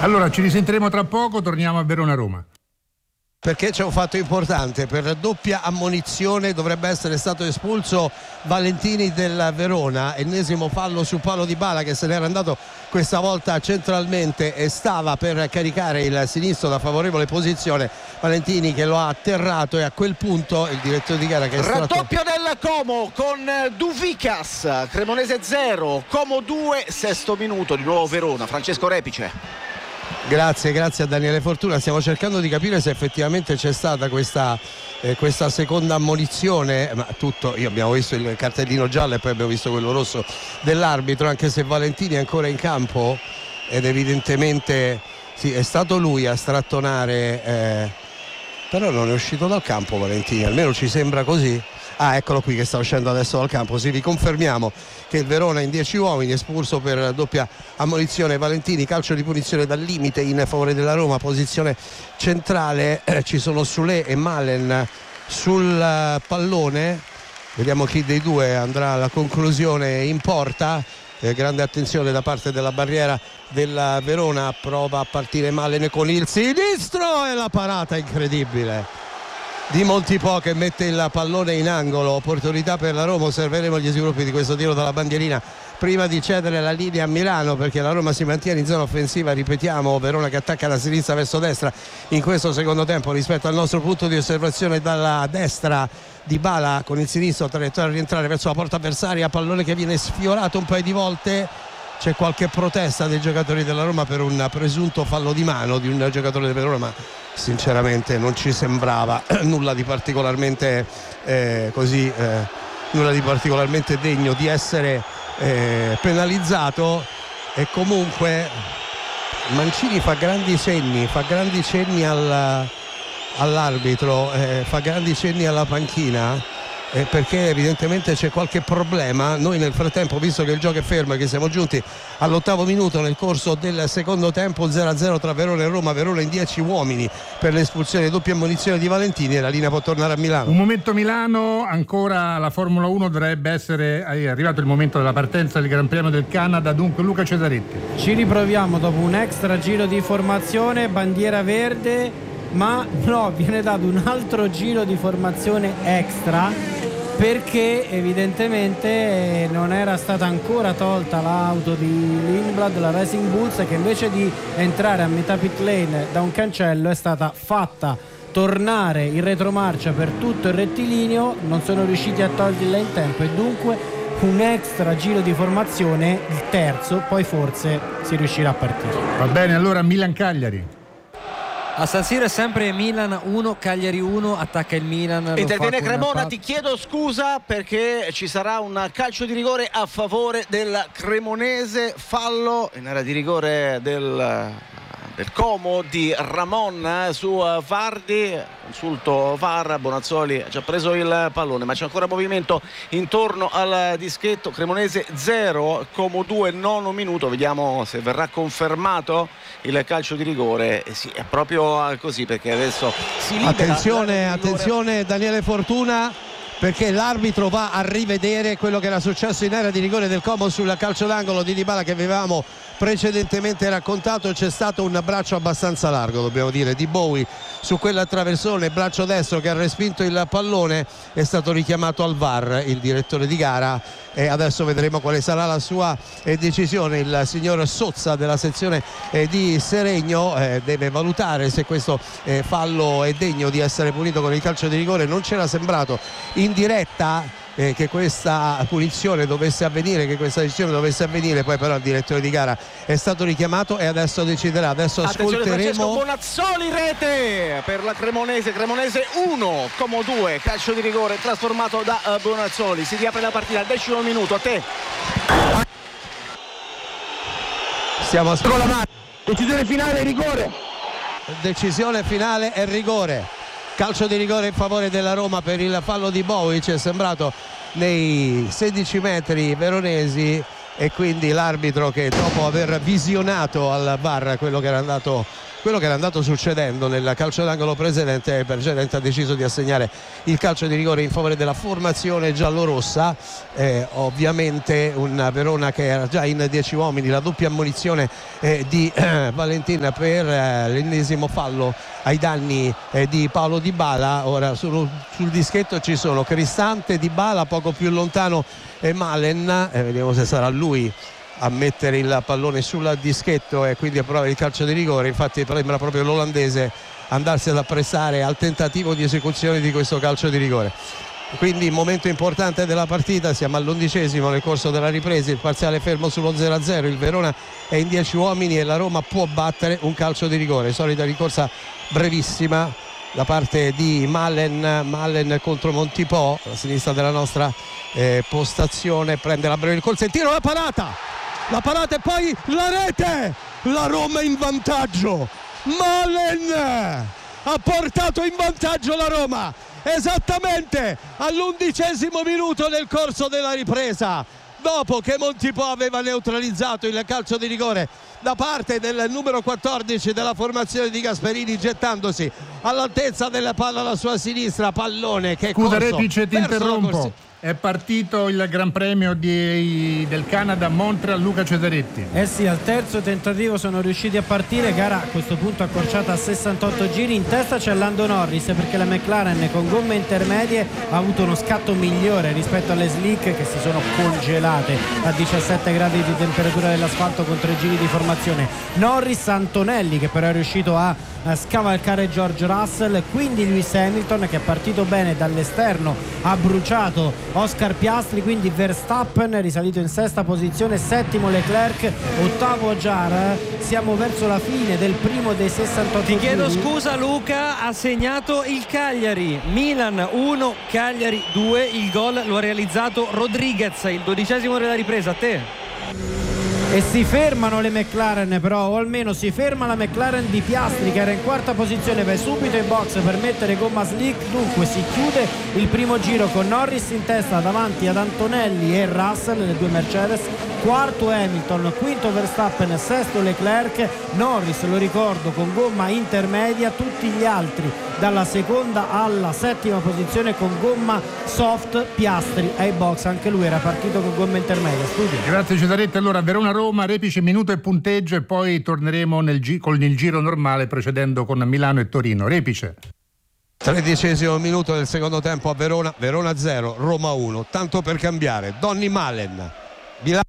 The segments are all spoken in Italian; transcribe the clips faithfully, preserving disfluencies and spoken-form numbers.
Allora ci risentiremo tra poco, torniamo a Verona-Roma. Perché c'è un fatto importante, per doppia ammonizione dovrebbe essere stato espulso Valentini del Verona, ennesimo fallo su palo Dybala che se n'era andato questa volta centralmente e stava per caricare il sinistro da favorevole posizione, Valentini che lo ha atterrato e a quel punto il direttore di gara che è stato... Raddoppio del Como con Duvicas, Cremonese zero, Como due, sesto minuto, di nuovo Verona, Francesco Repice. Grazie, grazie a Daniele Fortuna. Stiamo cercando di capire se effettivamente c'è stata questa, eh, questa seconda ammonizione, ma tutto, io abbiamo visto il cartellino giallo e poi abbiamo visto quello rosso dell'arbitro, anche se Valentini è ancora in campo ed evidentemente sì, è stato lui a strattonare, eh, però non è uscito dal campo Valentini, almeno ci sembra così. Ah, eccolo qui che sta uscendo adesso dal campo. Sì, vi confermiamo che il Verona in dieci uomini, espulso per doppia ammonizione Valentini, calcio di punizione dal limite in favore della Roma, posizione centrale, eh, ci sono Soulé e Malen sul uh, pallone, vediamo chi dei due andrà alla conclusione in porta. Eh, grande attenzione da parte della barriera della Verona, prova a partire Malen con il sinistro e la parata incredibile di Montipò che mette il pallone in angolo. Opportunità per la Roma, osserveremo gli sviluppi di questo tiro dalla bandierina prima di cedere la linea a Milano, perché la Roma si mantiene in zona offensiva, ripetiamo, Verona che attacca da sinistra verso destra in questo secondo tempo rispetto al nostro punto di osservazione dalla destra. Dybala con il sinistro, traiettoria a rientrare verso la porta avversaria, pallone che viene sfiorato un paio di volte. C'è qualche protesta dei giocatori della Roma per un presunto fallo di mano di un giocatore del Verona, ma sinceramente non ci sembrava nulla di particolarmente eh, così eh, nulla di particolarmente degno di essere eh, penalizzato. E comunque Mancini fa grandi cenni fa grandi cenni al, all'arbitro, eh, fa grandi cenni alla panchina, Eh, perché evidentemente c'è qualche problema. Noi nel frattempo, visto che il gioco è fermo e che siamo giunti all'ottavo minuto nel corso del secondo tempo, zero a zero tra Verona e Roma, Verona in dieci uomini per l'espulsione di doppia ammonizione di Valentini, e la linea può tornare a Milano. Un momento Milano, ancora la Formula uno, dovrebbe essere è arrivato il momento della partenza del Gran Premio del Canada, dunque Luca Cesaretti. Ci riproviamo dopo un extra giro di formazione, bandiera verde, ma no, viene dato un altro giro di formazione extra perché evidentemente non era stata ancora tolta l'auto di Lindblad, la Racing Bulls, che invece di entrare a metà pit lane da un cancello è stata fatta tornare in retromarcia per tutto il rettilineo. Non sono riusciti a toglierla in tempo e dunque un extra giro di formazione, il terzo, poi forse si riuscirà a partire. Va bene, allora Milan-Cagliari. A San Siro è sempre Milan uno, Cagliari uno, attacca il Milan. Interviene Cremona, ti chiedo scusa perché ci sarà un calcio di rigore a favore del Cremonese, fallo in area di rigore del, del Como di Ramon su Vardi, consulto V A R, Bonazzoli ha già preso il pallone ma c'è ancora movimento intorno al dischetto. Cremonese zero, Como due, nono minuto, vediamo se verrà confermato il calcio di rigore. Eh sì, è proprio così, perché adesso si libera. Attenzione, attenzione Daniele Fortuna, perché l'arbitro va a rivedere quello che era successo in area di rigore del Como sul calcio d'angolo di Dybala che avevamo precedentemente raccontato. C'è stato un braccio abbastanza largo, dobbiamo dire, di Bowie su quell'attraversone, braccio destro che ha respinto il pallone. È stato richiamato al V A R il direttore di gara e adesso vedremo quale sarà la sua eh, decisione. Il signor Sozza della sezione eh, di Seregno eh, deve valutare se questo eh, fallo è degno di essere punito con il calcio di rigore. Non c'era sembrato in diretta Eh, che questa punizione dovesse avvenire, che questa decisione dovesse avvenire, poi però il direttore di gara è stato richiamato e adesso deciderà. Adesso ascolteremo Bonazzoli, rete per la Cremonese, Cremonese uno, Como due, calcio di rigore trasformato da uh, Bonazzoli. Si riapre la partita al decimo minuto, a te. Stiamo ascoltando. Decisione finale, rigore. Decisione finale e rigore. Calcio di rigore in favore della Roma per il fallo di Bowie, ci è sembrato nei sedici metri veronesi, e quindi l'arbitro, che dopo aver visionato al V A R quello che era andato quello che era andato succedendo nel calcio d'angolo precedente. Precedente ha deciso di assegnare il calcio di rigore in favore della formazione giallorossa, eh, ovviamente un Verona che era già in dieci uomini, la doppia ammonizione eh, di eh, Valentin per eh, l'ennesimo fallo ai danni eh, di Paolo Dybala. Ora sul, sul dischetto ci sono Cristante, Dybala, poco più lontano eh, Malen, eh, vediamo se sarà lui a mettere il pallone sul dischetto e quindi a provare il calcio di rigore. Infatti sembra proprio l'olandese andarsi ad apprestare al tentativo di esecuzione di questo calcio di rigore. Quindi momento importante della partita, siamo all'undicesimo nel corso della ripresa, il parziale fermo sullo zero a zero, il Verona è in dieci uomini e la Roma può battere un calcio di rigore. Solita ricorsa brevissima da parte di Malen, Malen contro Montipò, a sinistra della nostra eh, postazione, prende la breve ricorsa, il tiro, la parata, la parata e poi la rete, la Roma in vantaggio, Malen ha portato in vantaggio la Roma esattamente all'undicesimo minuto nel corso della ripresa, dopo che Montipò aveva neutralizzato il calcio di rigore da parte del numero quattordici della formazione di Gasperini, gettandosi all'altezza della palla alla sua sinistra, pallone che è Scusa corso Repice, ti verso la interrompo. corsia. È partito il Gran Premio di, del Canada a Montreal, Luca Cesaretti. Eh sì, al terzo tentativo sono riusciti a partire, gara a questo punto accorciata a sessantotto giri. In testa c'è Lando Norris perché la McLaren con gomme intermedie ha avuto uno scatto migliore rispetto alle slick che si sono congelate a diciassette gradi di temperatura dell'asfalto con tre giri di formazione. Norris, Antonelli che però è riuscito a, a scavalcare George Russell, quindi Lewis Hamilton che è partito bene dall'esterno, ha bruciato Oscar Piastri, quindi Verstappen è risalito in sesta posizione, settimo Leclerc, ottavo Jar. Siamo verso la fine del primo dei sessantotto Ti chiedo giri. scusa Luca, ha segnato il Cagliari, Milan uno, Cagliari due, il gol lo ha realizzato Rodriguez, il dodicesimo della ripresa. A te. E si fermano le McLaren però, o almeno si ferma la McLaren di Piastri che era in quarta posizione, va subito in box per mettere gomma slick. Dunque si chiude il primo giro con Norris in testa davanti ad Antonelli e Russell, le due Mercedes, quarto Hamilton, quinto Verstappen, sesto Leclerc. Norris, lo ricordo, con gomma intermedia, tutti gli altri dalla seconda alla settima posizione con gomma soft. Piastri ai box, anche lui era partito con gomma intermedia. Studio. Grazie Cesaretti. Allora Verona-Roma, Repice, minuto e punteggio e poi torneremo nel gi- con il giro normale procedendo con Milano e Torino. Repice. Tredicesimo minuto del secondo tempo a Verona, Verona zero, Roma uno, tanto per cambiare. Donny Malen, Milano.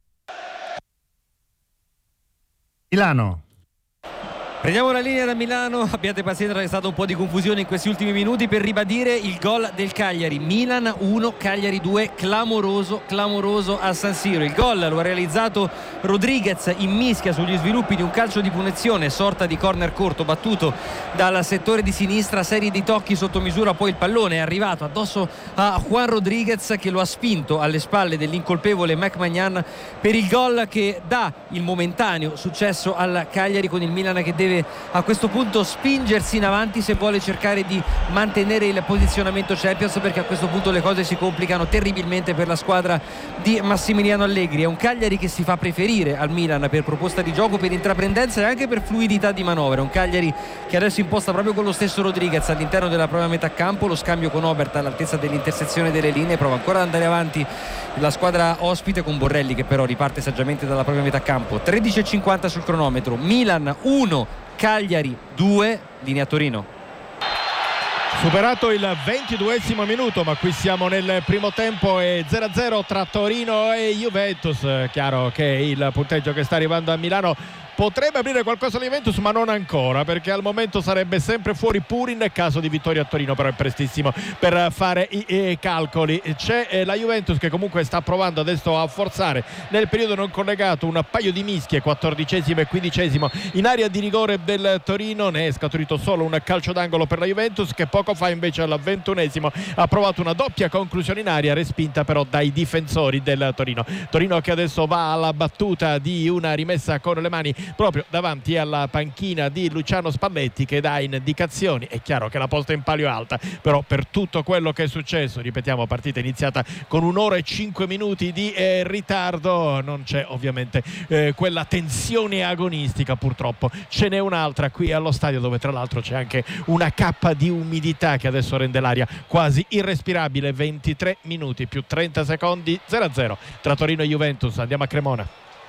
Milano. Prendiamo la linea da Milano, abbiate pazienza, è stata un po' di confusione in questi ultimi minuti per ribadire il gol del Cagliari. Milan uno, Cagliari due, clamoroso, clamoroso a San Siro. Il gol lo ha realizzato Rodriguez in mischia sugli sviluppi di un calcio di punizione, sorta di corner corto battuto dal settore di sinistra, serie di tocchi sotto misura, poi il pallone è arrivato addosso a Juan Rodriguez che lo ha spinto alle spalle dell'incolpevole McMahon per il gol che dà il momentaneo successo al Cagliari, con il Milan che deve a questo punto spingersi in avanti se vuole cercare di mantenere il posizionamento Champions, perché a questo punto le cose si complicano terribilmente per la squadra di Massimiliano Allegri. È un Cagliari che si fa preferire al Milan per proposta di gioco, per intraprendenza e anche per fluidità di manovra. Un Cagliari che adesso imposta proprio con lo stesso Rodriguez all'interno della propria metà campo, lo scambio con Obert all'altezza dell'intersezione delle linee, prova ancora ad andare avanti la squadra ospite con Borrelli che però riparte saggiamente dalla propria metà campo. Tredici e cinquanta sul cronometro, Milan uno, Cagliari due, linea Torino. Superato il ventiduesimo minuto, ma qui siamo nel primo tempo e zero a zero tra Torino e Juventus. Chiaro che il punteggio che sta arrivando a Milano potrebbe aprire qualcosa alla Juventus, ma non ancora, perché al momento sarebbe sempre fuori pure in caso di vittoria a Torino, però è prestissimo per fare i, i calcoli. C'è eh, la Juventus che comunque sta provando adesso a forzare nel periodo non collegato un paio di mischie, quattordicesimo e quindicesimo in area di rigore del Torino. Ne è scaturito solo un calcio d'angolo per la Juventus, che poco fa invece al ventunesimo ha provato una doppia conclusione in aria, respinta però dai difensori del Torino. Torino che adesso va alla battuta di una rimessa con le mani proprio davanti alla panchina di Luciano Spalletti, che dà indicazioni. È chiaro che la posta in palio è alta, però per tutto quello che è successo, ripetiamo, partita iniziata con un'ora e cinque minuti di eh, ritardo, non c'è ovviamente eh, quella tensione agonistica. Purtroppo ce n'è un'altra qui allo stadio, dove tra l'altro c'è anche una cappa di umidità che adesso rende l'aria quasi irrespirabile. Ventitré minuti più trenta secondi, zero a zero tra Torino e Juventus. Andiamo a Cremona.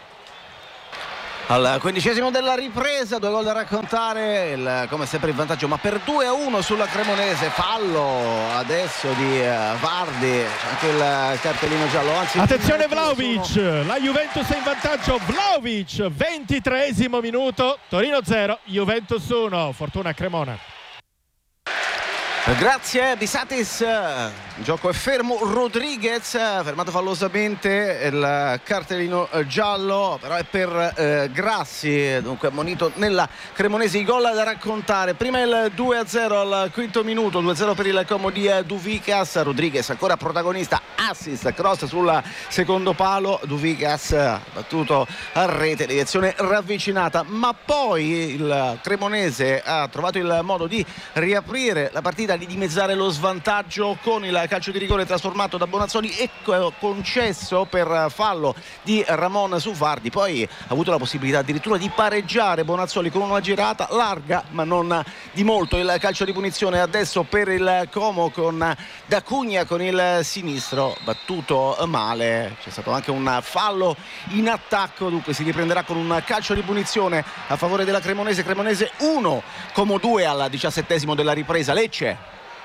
Al quindicesimo della ripresa, due gol da raccontare, il, come sempre il vantaggio, ma per due a uno sulla Cremonese. Fallo adesso di uh, Vardi, anche il cartellino giallo. Anzi, attenzione Vlahovic, sono... la Juventus è in vantaggio. Vlahovic, ventitreesimo minuto, Torino zero, Juventus uno. Fortuna a Cremona. Grazie Bisatis, il gioco è fermo. Rodriguez fermato fallosamente, il cartellino giallo però è per eh, Grassi, dunque ammonito nella Cremonese. I gol da raccontare: prima il due a zero al quinto minuto, due a zero per il Como di Duvicas. Rodriguez ancora protagonista, assist, cross sul secondo palo, Duvicas battuto a rete, direzione ravvicinata, ma poi il Cremonese ha trovato il modo di riaprire la partita, di dimezzare lo svantaggio con il calcio di rigore trasformato da Bonazzoli e concesso per fallo di Ramon su Vardi. Poi ha avuto la possibilità addirittura di pareggiare Bonazzoli con una girata larga, ma non di molto. Il calcio di punizione adesso per il Como con D'Acugna con il sinistro battuto male. C'è stato anche un fallo in attacco, dunque si riprenderà con un calcio di punizione a favore della Cremonese. Cremonese uno, Como due al diciassettesimo della ripresa. Lecce.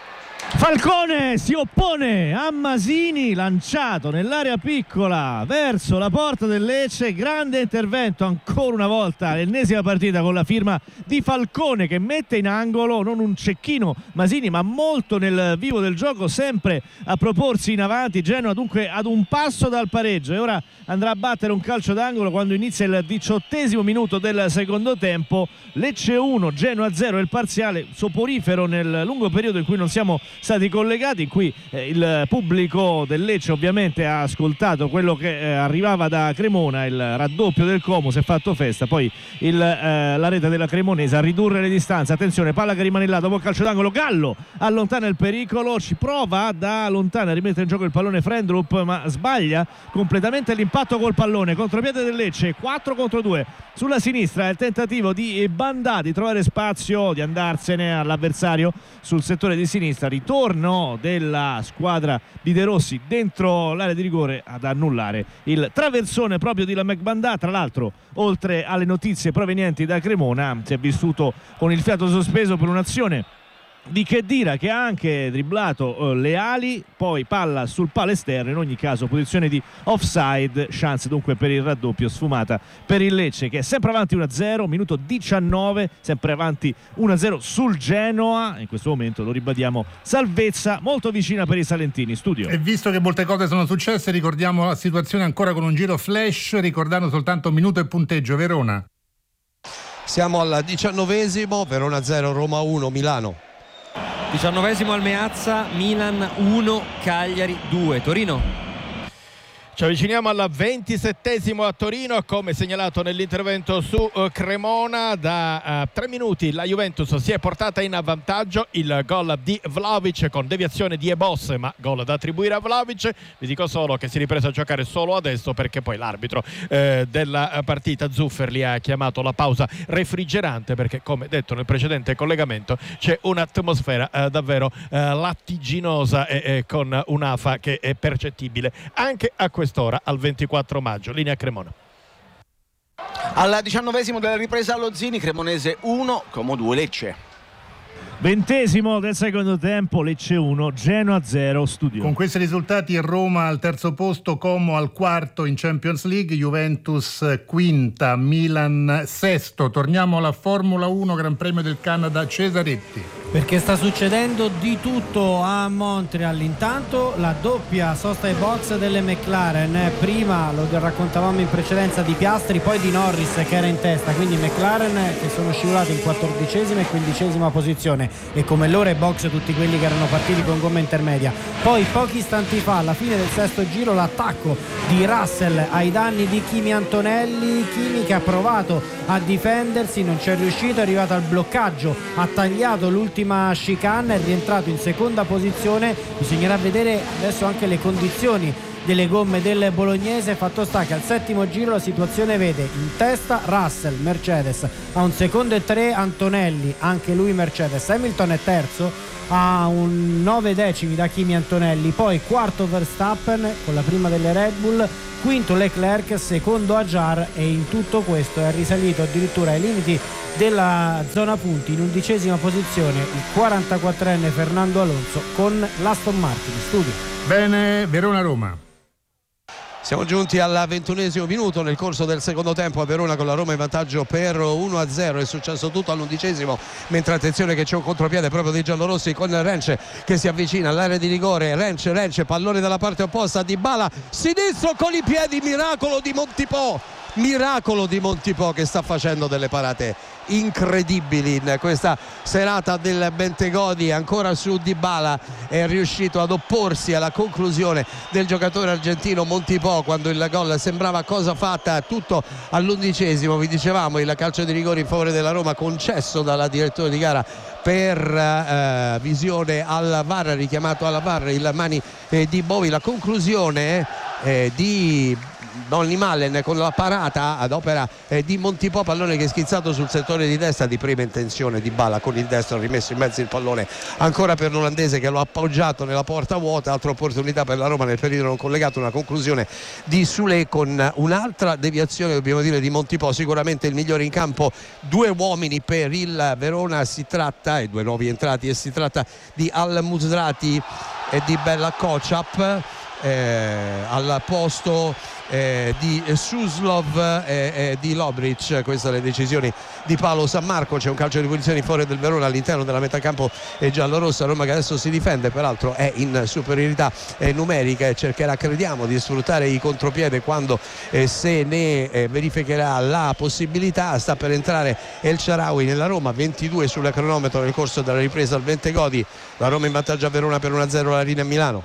Falcone si oppone a Masini, lanciato nell'area piccola verso la porta del Lecce. Grande intervento ancora una volta, l'ennesima partita con la firma di Falcone, che mette in angolo non un cecchino Masini, ma molto nel vivo del gioco, sempre a proporsi in avanti. Genoa dunque ad un passo dal pareggio, e ora andrà a battere un calcio d'angolo quando inizia il diciottesimo minuto del secondo tempo. Lecce uno, Genoa zero è il parziale, soporifero nel lungo periodo in cui non siamo stati collegati, in cui eh, il pubblico del Lecce ovviamente ha ascoltato quello che eh, arrivava da Cremona. Il raddoppio del Como, si è fatto festa, poi il, eh, la rete della Cremonese a ridurre le distanze. Attenzione, palla che rimane là dopo il calcio d'angolo, Gallo allontana il pericolo, ci prova da lontana a rimettere in gioco il pallone Frendrup, ma sbaglia completamente l'impatto col pallone. Contropiede del Lecce, quattro contro due sulla sinistra, il tentativo di Bandà di trovare spazio, di andarsene all'avversario sul settore di sinistra. Ritorno della squadra di De Rossi dentro l'area di rigore ad annullare il traversone proprio di Lamek Bandà. Tra l'altro, oltre alle notizie provenienti da Cremona, si è vissuto con il fiato sospeso per un'azione di Khedira che ha anche dribblato eh, le ali, poi palla sul palo esterno. In ogni caso posizione di offside, chance dunque per il raddoppio, sfumata per il Lecce, che è sempre avanti uno a zero, minuto diciannove, sempre avanti uno a zero sul Genoa. In questo momento, lo ribadiamo, salvezza molto vicina per i salentini. Studio. E visto che molte cose sono successe, ricordiamo la situazione ancora con un giro flash, ricordando soltanto minuto e punteggio. Verona. Siamo al diciannovesimo, Verona zero, Roma uno, Milano. diciannovesimo al Meazza, Milan uno, Cagliari due. Torino. Ci avviciniamo al ventisettesimo a Torino, come segnalato nell'intervento su uh, Cremona. Da uh, tre minuti la Juventus si è portata in vantaggio. Il gol di Vlahovic con deviazione di Ebosse, ma gol da attribuire a Vlahovic. Vi dico solo che si è ripreso a giocare solo adesso, perché poi l'arbitro eh, della partita, Zufferli, ha chiamato la pausa refrigerante, perché, come detto nel precedente collegamento, c'è un'atmosfera eh, davvero eh, lattiginosa e eh, con un'afa che è percettibile anche a questo ora al ventiquattro maggio. Linea Cremona. Al diciannovesimo della ripresa allo Zini, Cremonese uno, Como due, Lecce. Ventesimo del secondo tempo, Lecce uno, Genoa zero. Studio. Con questi risultati Roma al terzo posto, Como al quarto in Champions League, Juventus quinta, Milan sesto. Torniamo alla Formula uno, Gran Premio del Canada, Cesaretti. Perché sta succedendo di tutto a Montreal. Intanto la doppia sosta ai box delle McLaren, prima lo raccontavamo in precedenza di Piastri, poi di Norris che era in testa, quindi McLaren che sono scivolati in quattordicesima e quindicesima posizione, e come loro ai box tutti quelli che erano partiti con gomma intermedia. Poi pochi istanti fa, alla fine del sesto giro, l'attacco di Russell ai danni di Kimi Antonelli. Kimi che ha provato a difendersi, non ci è riuscito, è arrivato al bloccaggio, ha tagliato l'ultima chicane, è rientrato in seconda posizione. Bisognerà vedere adesso anche le condizioni delle gomme del bolognese. Fatto sta che al settimo giro la situazione vede in testa Russell, Mercedes, a un secondo e tre Antonelli, anche lui Mercedes. Hamilton è terzo a un nove decimi da Kimi Antonelli, poi quarto Verstappen con la prima delle Red Bull, quinto Leclerc, secondo Ajar, e in tutto questo è risalito addirittura ai limiti della zona punti in undicesima posizione il quarantaquattrenne Fernando Alonso con l'Aston Martin. Studio. Bene, Verona-Roma. Siamo giunti al ventunesimo minuto nel corso del secondo tempo a Verona, con la Roma in vantaggio per uno a zero. È successo tutto all'undicesimo, mentre attenzione che c'è un contropiede proprio dei giallorossi con Rence che si avvicina all'area di rigore. Rence, Rence, pallone dalla parte opposta, Dybala sinistro con i piedi, miracolo di Montipò. Miracolo di Montipò che sta facendo delle parate incredibili in questa serata del Bentegodi. Ancora su Dybala, è riuscito ad opporsi alla conclusione del giocatore argentino Montipò quando il gol sembrava cosa fatta. Tutto all'undicesimo, vi dicevamo, il calcio di rigore in favore della Roma concesso dalla direttore di gara per eh, visione al V A R, richiamato alla V A R il Mani eh, di Bovi. La conclusione eh, di Donny Malen con la parata ad opera eh, di Montipò, pallone che è schizzato sul settore di destra di prima intenzione. Dybala con il destro ha rimesso in mezzo il pallone ancora per l'olandese che lo ha appoggiato nella porta vuota. Altra opportunità per la Roma nel periodo non collegato, una conclusione di Sule con un'altra deviazione, dobbiamo dire, di Montipò, sicuramente il migliore in campo. Due uomini per il Verona, si tratta, e due nuovi entrati, e si tratta di Al Musrati e di Bella Kocap eh, al posto Eh, di Suslov e eh, eh, di Lobric. Queste le decisioni di Paolo San Marco. C'è un calcio di punizione in favore del Verona all'interno della metà campo eh, giallorossa. Roma che adesso si difende, peraltro è in superiorità eh, numerica e cercherà, crediamo, di sfruttare i contropiede quando eh, se ne eh, verificherà la possibilità. Sta per entrare El Shaarawy nella Roma, ventidue sul cronometro nel corso della ripresa al Bentegodi. La Roma in vantaggio a Verona per uno a zero, la linea a Milano.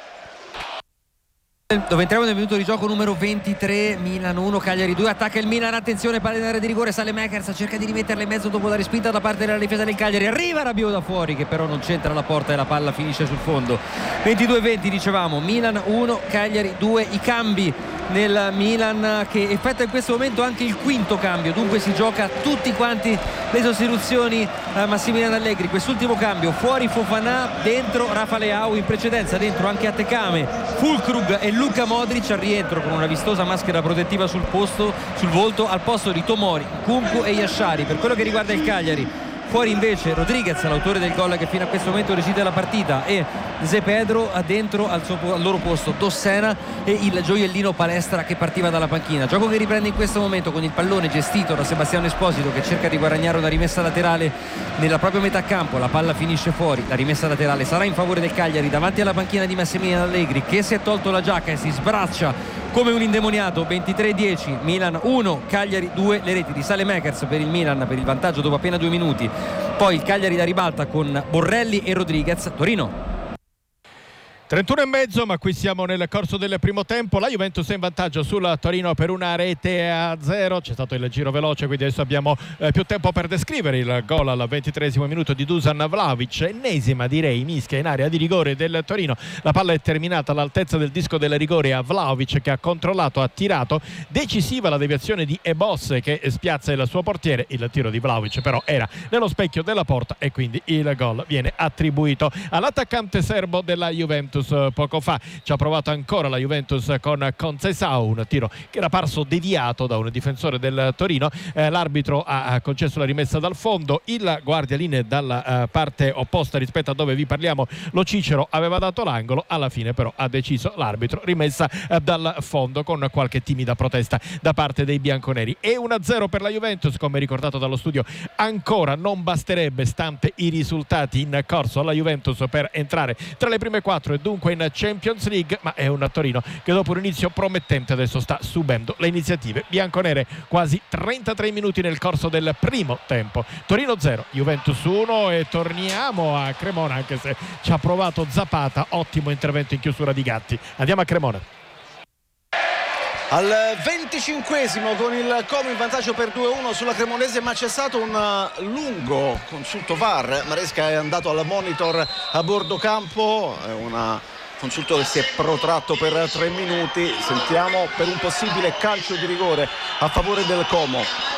Dove entriamo nel minuto di gioco numero ventitré, Milan uno, Cagliari due, attacca il Milan, attenzione, palla in area di rigore, Saelemaekers cerca di rimetterla in mezzo dopo la respinta da parte della difesa del Cagliari, arriva Rabiot da fuori che però non c'entra la porta e la palla finisce sul fondo. ventidue venti dicevamo, Milan uno, Cagliari due, i cambi nel Milan che effettua in questo momento anche il quinto cambio, dunque si gioca tutti quanti le sostituzioni a Massimiliano Allegri. Quest'ultimo cambio, fuori Fofana, dentro Rafa Leao, in precedenza dentro anche Attekame, Füllkrug e Luka Modric al rientro con una vistosa maschera protettiva sul posto, sul volto, al posto di Tomori, Nkunku e Yashari. Per quello che riguarda il Cagliari, fuori invece Rodriguez, l'autore del gol che fino a questo momento decide la partita, e Zé Pedro, dentro al, suo, al loro posto Dossena e il gioiellino Palestra che partiva dalla panchina. Gioco che riprende in questo momento con il pallone gestito da Sebastiano Esposito che cerca di guadagnare una rimessa laterale nella propria metà campo. La palla finisce fuori, la rimessa laterale sarà in favore del Cagliari davanti alla panchina di Massimiliano Allegri che si è tolto la giacca e si sbraccia come un indemoniato. Ventitré dieci, Milan uno, Cagliari due, le reti di Saelemaekers per il Milan per il vantaggio dopo appena due minuti, poi il Cagliari da ribalta con Borrelli e Rodriguez. Torino trentuno e mezzo, ma qui siamo nel corso del primo tempo. La Juventus è in vantaggio sul Torino per una rete a zero. C'è stato il giro veloce, quindi adesso abbiamo eh, più tempo per descrivere il gol al ventitreesimo minuto di Dusan Vlahovic. Ennesima, direi, mischia in area di rigore del Torino. La palla è terminata all'altezza del disco del rigore a Vlahovic che ha controllato, ha tirato. Decisiva la deviazione di Ebos che spiazza il suo portiere. Il tiro di Vlahovic però era nello specchio della porta e quindi il gol viene attribuito all'attaccante serbo della Juventus. Juventus poco fa. Ci ha provato ancora la Juventus con Conceição, un tiro che era parso deviato da un difensore del Torino. Eh, l'arbitro ha concesso la rimessa dal fondo, il guardialinee dalla uh, parte opposta rispetto a dove vi parliamo, Lo Cicero, aveva dato l'angolo. Alla fine però ha deciso l'arbitro rimessa uh, dal fondo con qualche timida protesta da parte dei bianconeri. E uno a zero per la Juventus, come ricordato dallo studio. Ancora non basterebbe, stante i risultati in corso alla Juventus, per entrare tra le prime quattro e dunque in Champions League, ma è un Torino che dopo un inizio promettente adesso sta subendo le iniziative bianconere. Quasi trentatré minuti nel corso del primo tempo. Torino zero, Juventus uno, e torniamo a Cremona, anche se ci ha provato Zapata. Ottimo intervento in chiusura di Gatti. Andiamo a Cremona. Al venticinquesimo con il Como in vantaggio per due a uno sulla Cremonese, ma c'è stato un lungo consulto V A R. Maresca è andato al monitor a bordo campo, è un consulto che si è protratto per tre minuti. Sentiamo per un possibile calcio di rigore a favore del Como.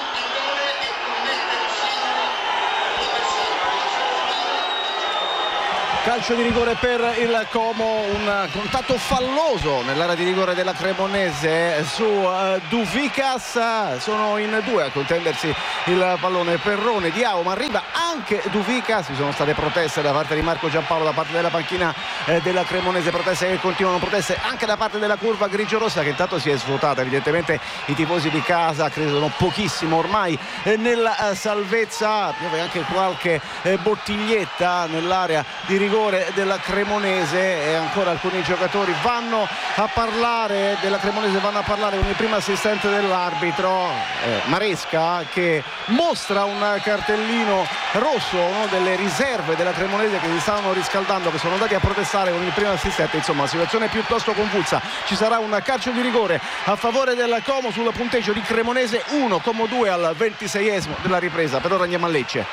Calcio di rigore per il Como, un contatto falloso nell'area di rigore della Cremonese su uh, Douvikas. Sono in due a contendersi il pallone. Perrone, Diao, ma arriva anche Douvikas. Ci sono state proteste da parte di Marco Giampaolo, da parte della panchina eh, della Cremonese, proteste che continuano, proteste anche da parte della curva grigio-rossa, che intanto si è svuotata. Evidentemente i tifosi di casa credono pochissimo ormai eh, nella eh, salvezza. Piove anche qualche eh, bottiglietta nell'area di rigore della Cremonese, e ancora alcuni giocatori vanno a parlare della Cremonese, vanno a parlare con il primo assistente dell'arbitro eh, Maresca, che mostra un cartellino rosso, uno delle riserve della Cremonese che si stavano riscaldando, che sono andati a protestare con il primo assistente. Insomma, situazione piuttosto convulsa. Ci sarà un calcio di rigore a favore del Como sul punteggio di Cremonese uno, Como due al ventiseiesimo della ripresa. Per ora andiamo a Lecce.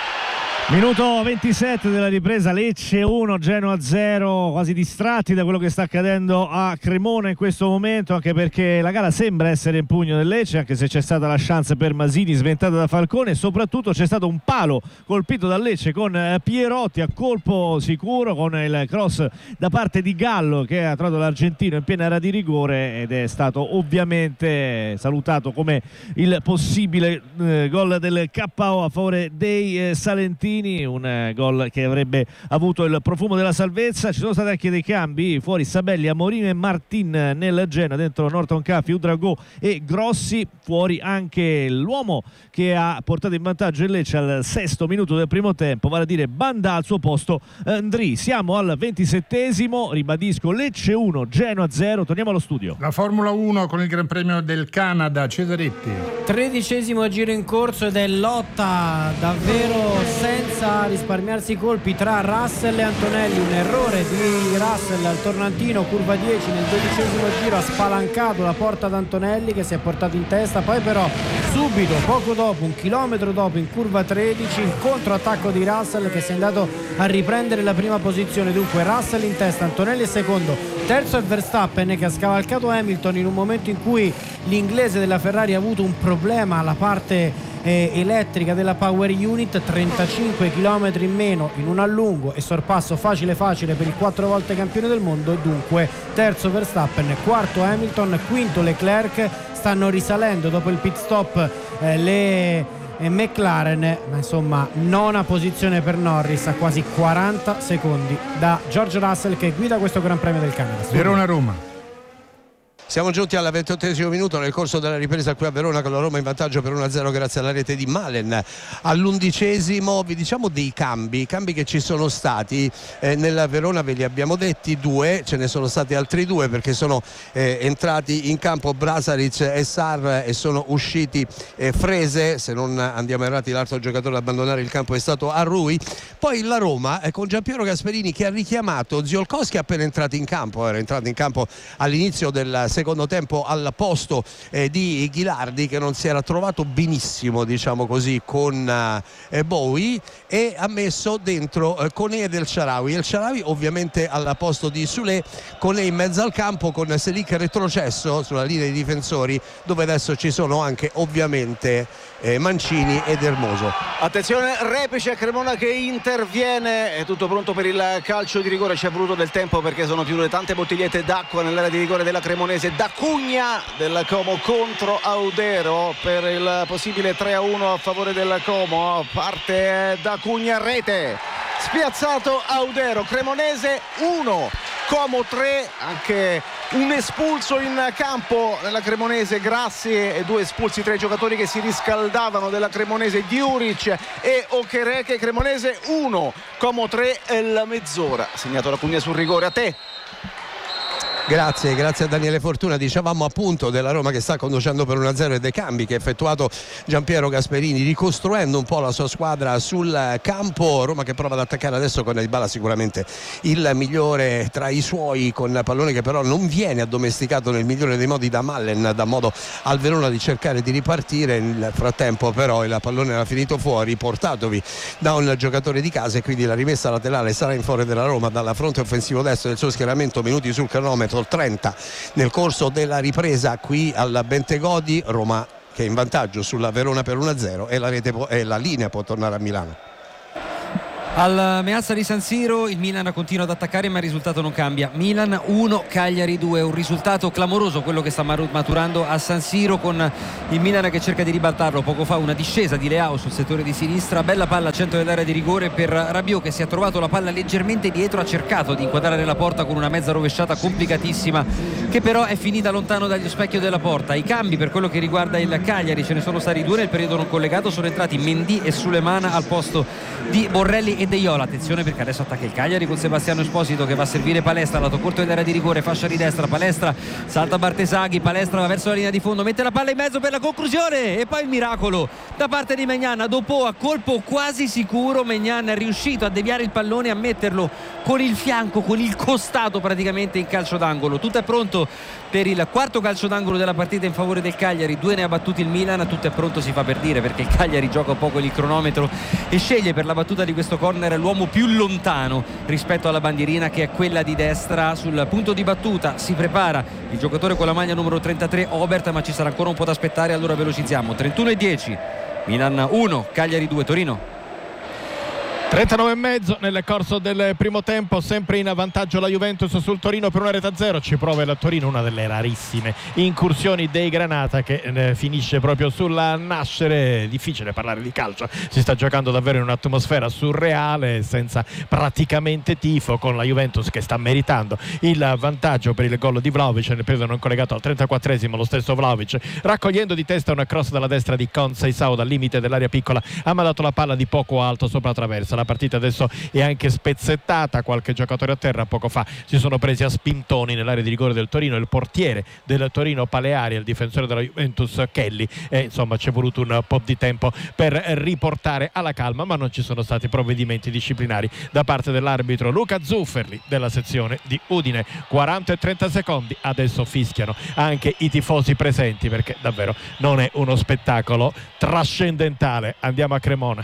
Minuto ventisette della ripresa, Lecce uno, Genoa zero, quasi distratti da quello che sta accadendo a Cremona in questo momento, anche perché la gara sembra essere in pugno del Lecce, anche se c'è stata la chance per Masini sventata da Falcone, e soprattutto c'è stato un palo colpito dal Lecce con Pierotti a colpo sicuro, con il cross da parte di Gallo che ha trovato l'argentino in piena area di rigore, ed è stato ovviamente salutato come il possibile eh, gol del K O a favore dei eh, salentini. Un eh, gol che avrebbe avuto il profumo della salvezza. Ci sono stati anche dei cambi, fuori Sabelli, Amorini e Martin nel Genoa, dentro Norton Caffi, Udrago e Grossi. Fuori anche l'uomo che ha portato in vantaggio il Lecce al sesto minuto del primo tempo, vale a dire Banda, al suo posto Ndri. Siamo al ventisettesimo, ribadisco, Lecce uno, Genoa zero. Torniamo allo studio. La Formula uno con il Gran Premio del Canada, Cesaretti. Tredicesimo giro in corso ed è lotta davvero senza risparmiarsi colpi tra Russell e Antonelli. Un errore di Russell al tornantino, curva dieci, nel dodicesimo giro ha spalancato la porta ad Antonelli, che si è portato in testa. Poi però subito, poco dopo, un chilometro dopo, in curva tredici, il controattacco di Russell, che si è andato a riprendere la prima posizione. Dunque Russell in testa, Antonelli secondo, terzo è Verstappen, che ha scavalcato Hamilton in un momento in cui l'inglese della Ferrari ha avuto un problema alla parte eh, elettrica della power unit. Trentacinque chilometri in meno in un allungo e sorpasso facile facile per il quattro volte campione del mondo. E dunque terzo Verstappen, quarto Hamilton, quinto Leclerc. Stanno risalendo dopo il pit stop eh, le eh, McLaren, ma insomma nona posizione per Norris a quasi quaranta secondi da George Russell, che guida questo Gran Premio del Canada. Verona-Roma. Siamo giunti al ventottesimo minuto nel corso della ripresa qui a Verona, con la Roma in vantaggio per uno a zero grazie alla rete di Malen. All'undicesimo vi diciamo dei cambi, cambi che ci sono stati eh, nella Verona, ve li abbiamo detti, due, ce ne sono stati altri due perché sono eh, entrati in campo Brasaric e Sarr e sono usciti eh, Frese. Se non andiamo errati, l'altro giocatore ad abbandonare il campo è stato Arrui. Poi la Roma eh, con Giampiero Gasperini che ha richiamato Ziolkowski appena entrato in campo, era entrato in campo all'inizio del secondo tempo al posto eh, di Ghilardi, che non si era trovato benissimo, diciamo così, con eh, Bowie, e ha messo dentro eh, Koné ed El Shaarawy. El Shaarawy ovviamente al posto di Soulé, Koné in mezzo al campo con Selic retrocesso sulla linea dei difensori, dove adesso ci sono anche ovviamente eh, Mancini ed Hermoso. Attenzione, replice Cremona che interviene, è tutto pronto per il calcio di rigore, ci è voluto del tempo perché sono più tante bottigliette d'acqua nell'area di rigore della Cremonese. Da Cugna del Como contro Audero per il possibile tre a uno a favore del Como. Parte da Cugna, rete, spiazzato Audero. Cremonese uno, Como tre, anche un espulso in campo nella Cremonese, Grassi, e due espulsi tra i giocatori che si riscaldavano della Cremonese, Diuric e Okereke. Cremonese uno, Como tre e la mezz'ora segnato da Cugna sul rigore. A te. Grazie, grazie a Daniele Fortuna. Dicevamo appunto della Roma che sta conducendo per uno a zero e dei cambi che ha effettuato Giampiero Gasperini, ricostruendo un po' la sua squadra sul campo. Roma che prova ad attaccare adesso con Dybala, sicuramente il migliore tra i suoi, con pallone che però non viene addomesticato nel migliore dei modi da Mallen, dà modo al Verona di cercare di ripartire. Nel frattempo però il pallone era finito fuori, portatovi da un giocatore di casa, e quindi la rimessa laterale sarà in favore della Roma dalla fronte offensivo destro del suo schieramento. Minuti sul cronometro, trenta nel corso della ripresa qui al Bentegodi. Roma che è in vantaggio sulla Verona per uno a zero e la, rete po- e la linea può tornare a Milano. Al Meazza di San Siro il Milan continua ad attaccare, ma il risultato non cambia. Milan uno, Cagliari due, un risultato clamoroso quello che sta maturando a San Siro, con il Milan che cerca di ribaltarlo. Poco fa una discesa di Leao sul settore di sinistra, bella palla al centro dell'area di rigore per Rabiot, che si è trovato la palla leggermente dietro, ha cercato di inquadrare la porta con una mezza rovesciata complicatissima, che però è finita lontano dagli specchio della porta. I cambi per quello che riguarda il Cagliari, ce ne sono stati due nel periodo non collegato, sono entrati Mendy e Sulemana al posto di Borrelli e De Jong. Attenzione perché adesso attacca il Cagliari con Sebastiano Esposito che va a servire Palestra, lato corto dell'area di rigore, fascia di destra, Palestra salta Bartesaghi, Palestra va verso la linea di fondo, mette la palla in mezzo per la conclusione, e poi il miracolo da parte di Maignan. Dopo a colpo quasi sicuro Maignan è riuscito a deviare il pallone e a metterlo con il fianco, con il costato praticamente in calcio d'angolo. Tutto è pronto per il quarto calcio d'angolo della partita in favore del Cagliari, due ne ha battuti il Milan. Tutto è pronto, si fa per dire, perché il Cagliari gioca un po' con il cronometro e sceglie per la battuta di questo corner l'uomo più lontano rispetto alla bandierina, che è quella di destra. Sul punto di battuta si prepara il giocatore con la maglia numero trentatré, Obert, ma ci sarà ancora un po' da aspettare, allora velocizziamo. trentuno e dieci, Milan uno, Cagliari due. Torino trentanove e mezzo nel corso del primo tempo, sempre in vantaggio la Juventus sul Torino per una rete a zero. Ci prova il Torino, una delle rarissime incursioni dei Granata, che eh, finisce proprio sulla nascere. Difficile parlare di calcio, si sta giocando davvero in un'atmosfera surreale, senza praticamente tifo, con la Juventus che sta meritando il vantaggio per il gol di Vlahovic nel periodo non collegato al trentaquattresimo. Lo stesso Vlahovic, raccogliendo di testa una cross dalla destra di Conceição dal limite dell'area piccola, ha mandato la palla di poco alto sopra la traversa. La partita adesso è anche spezzettata, qualche giocatore a terra. Poco fa si sono presi a spintoni nell'area di rigore del Torino il portiere del Torino Paleari e il difensore della Juventus Kelly, e insomma ci è voluto un po' di tempo per riportare alla calma, ma non ci sono stati provvedimenti disciplinari da parte dell'arbitro Luca Zufferli della sezione di Udine. quaranta e trenta secondi, adesso fischiano anche i tifosi presenti, perché davvero non è uno spettacolo trascendentale. Andiamo a Cremona.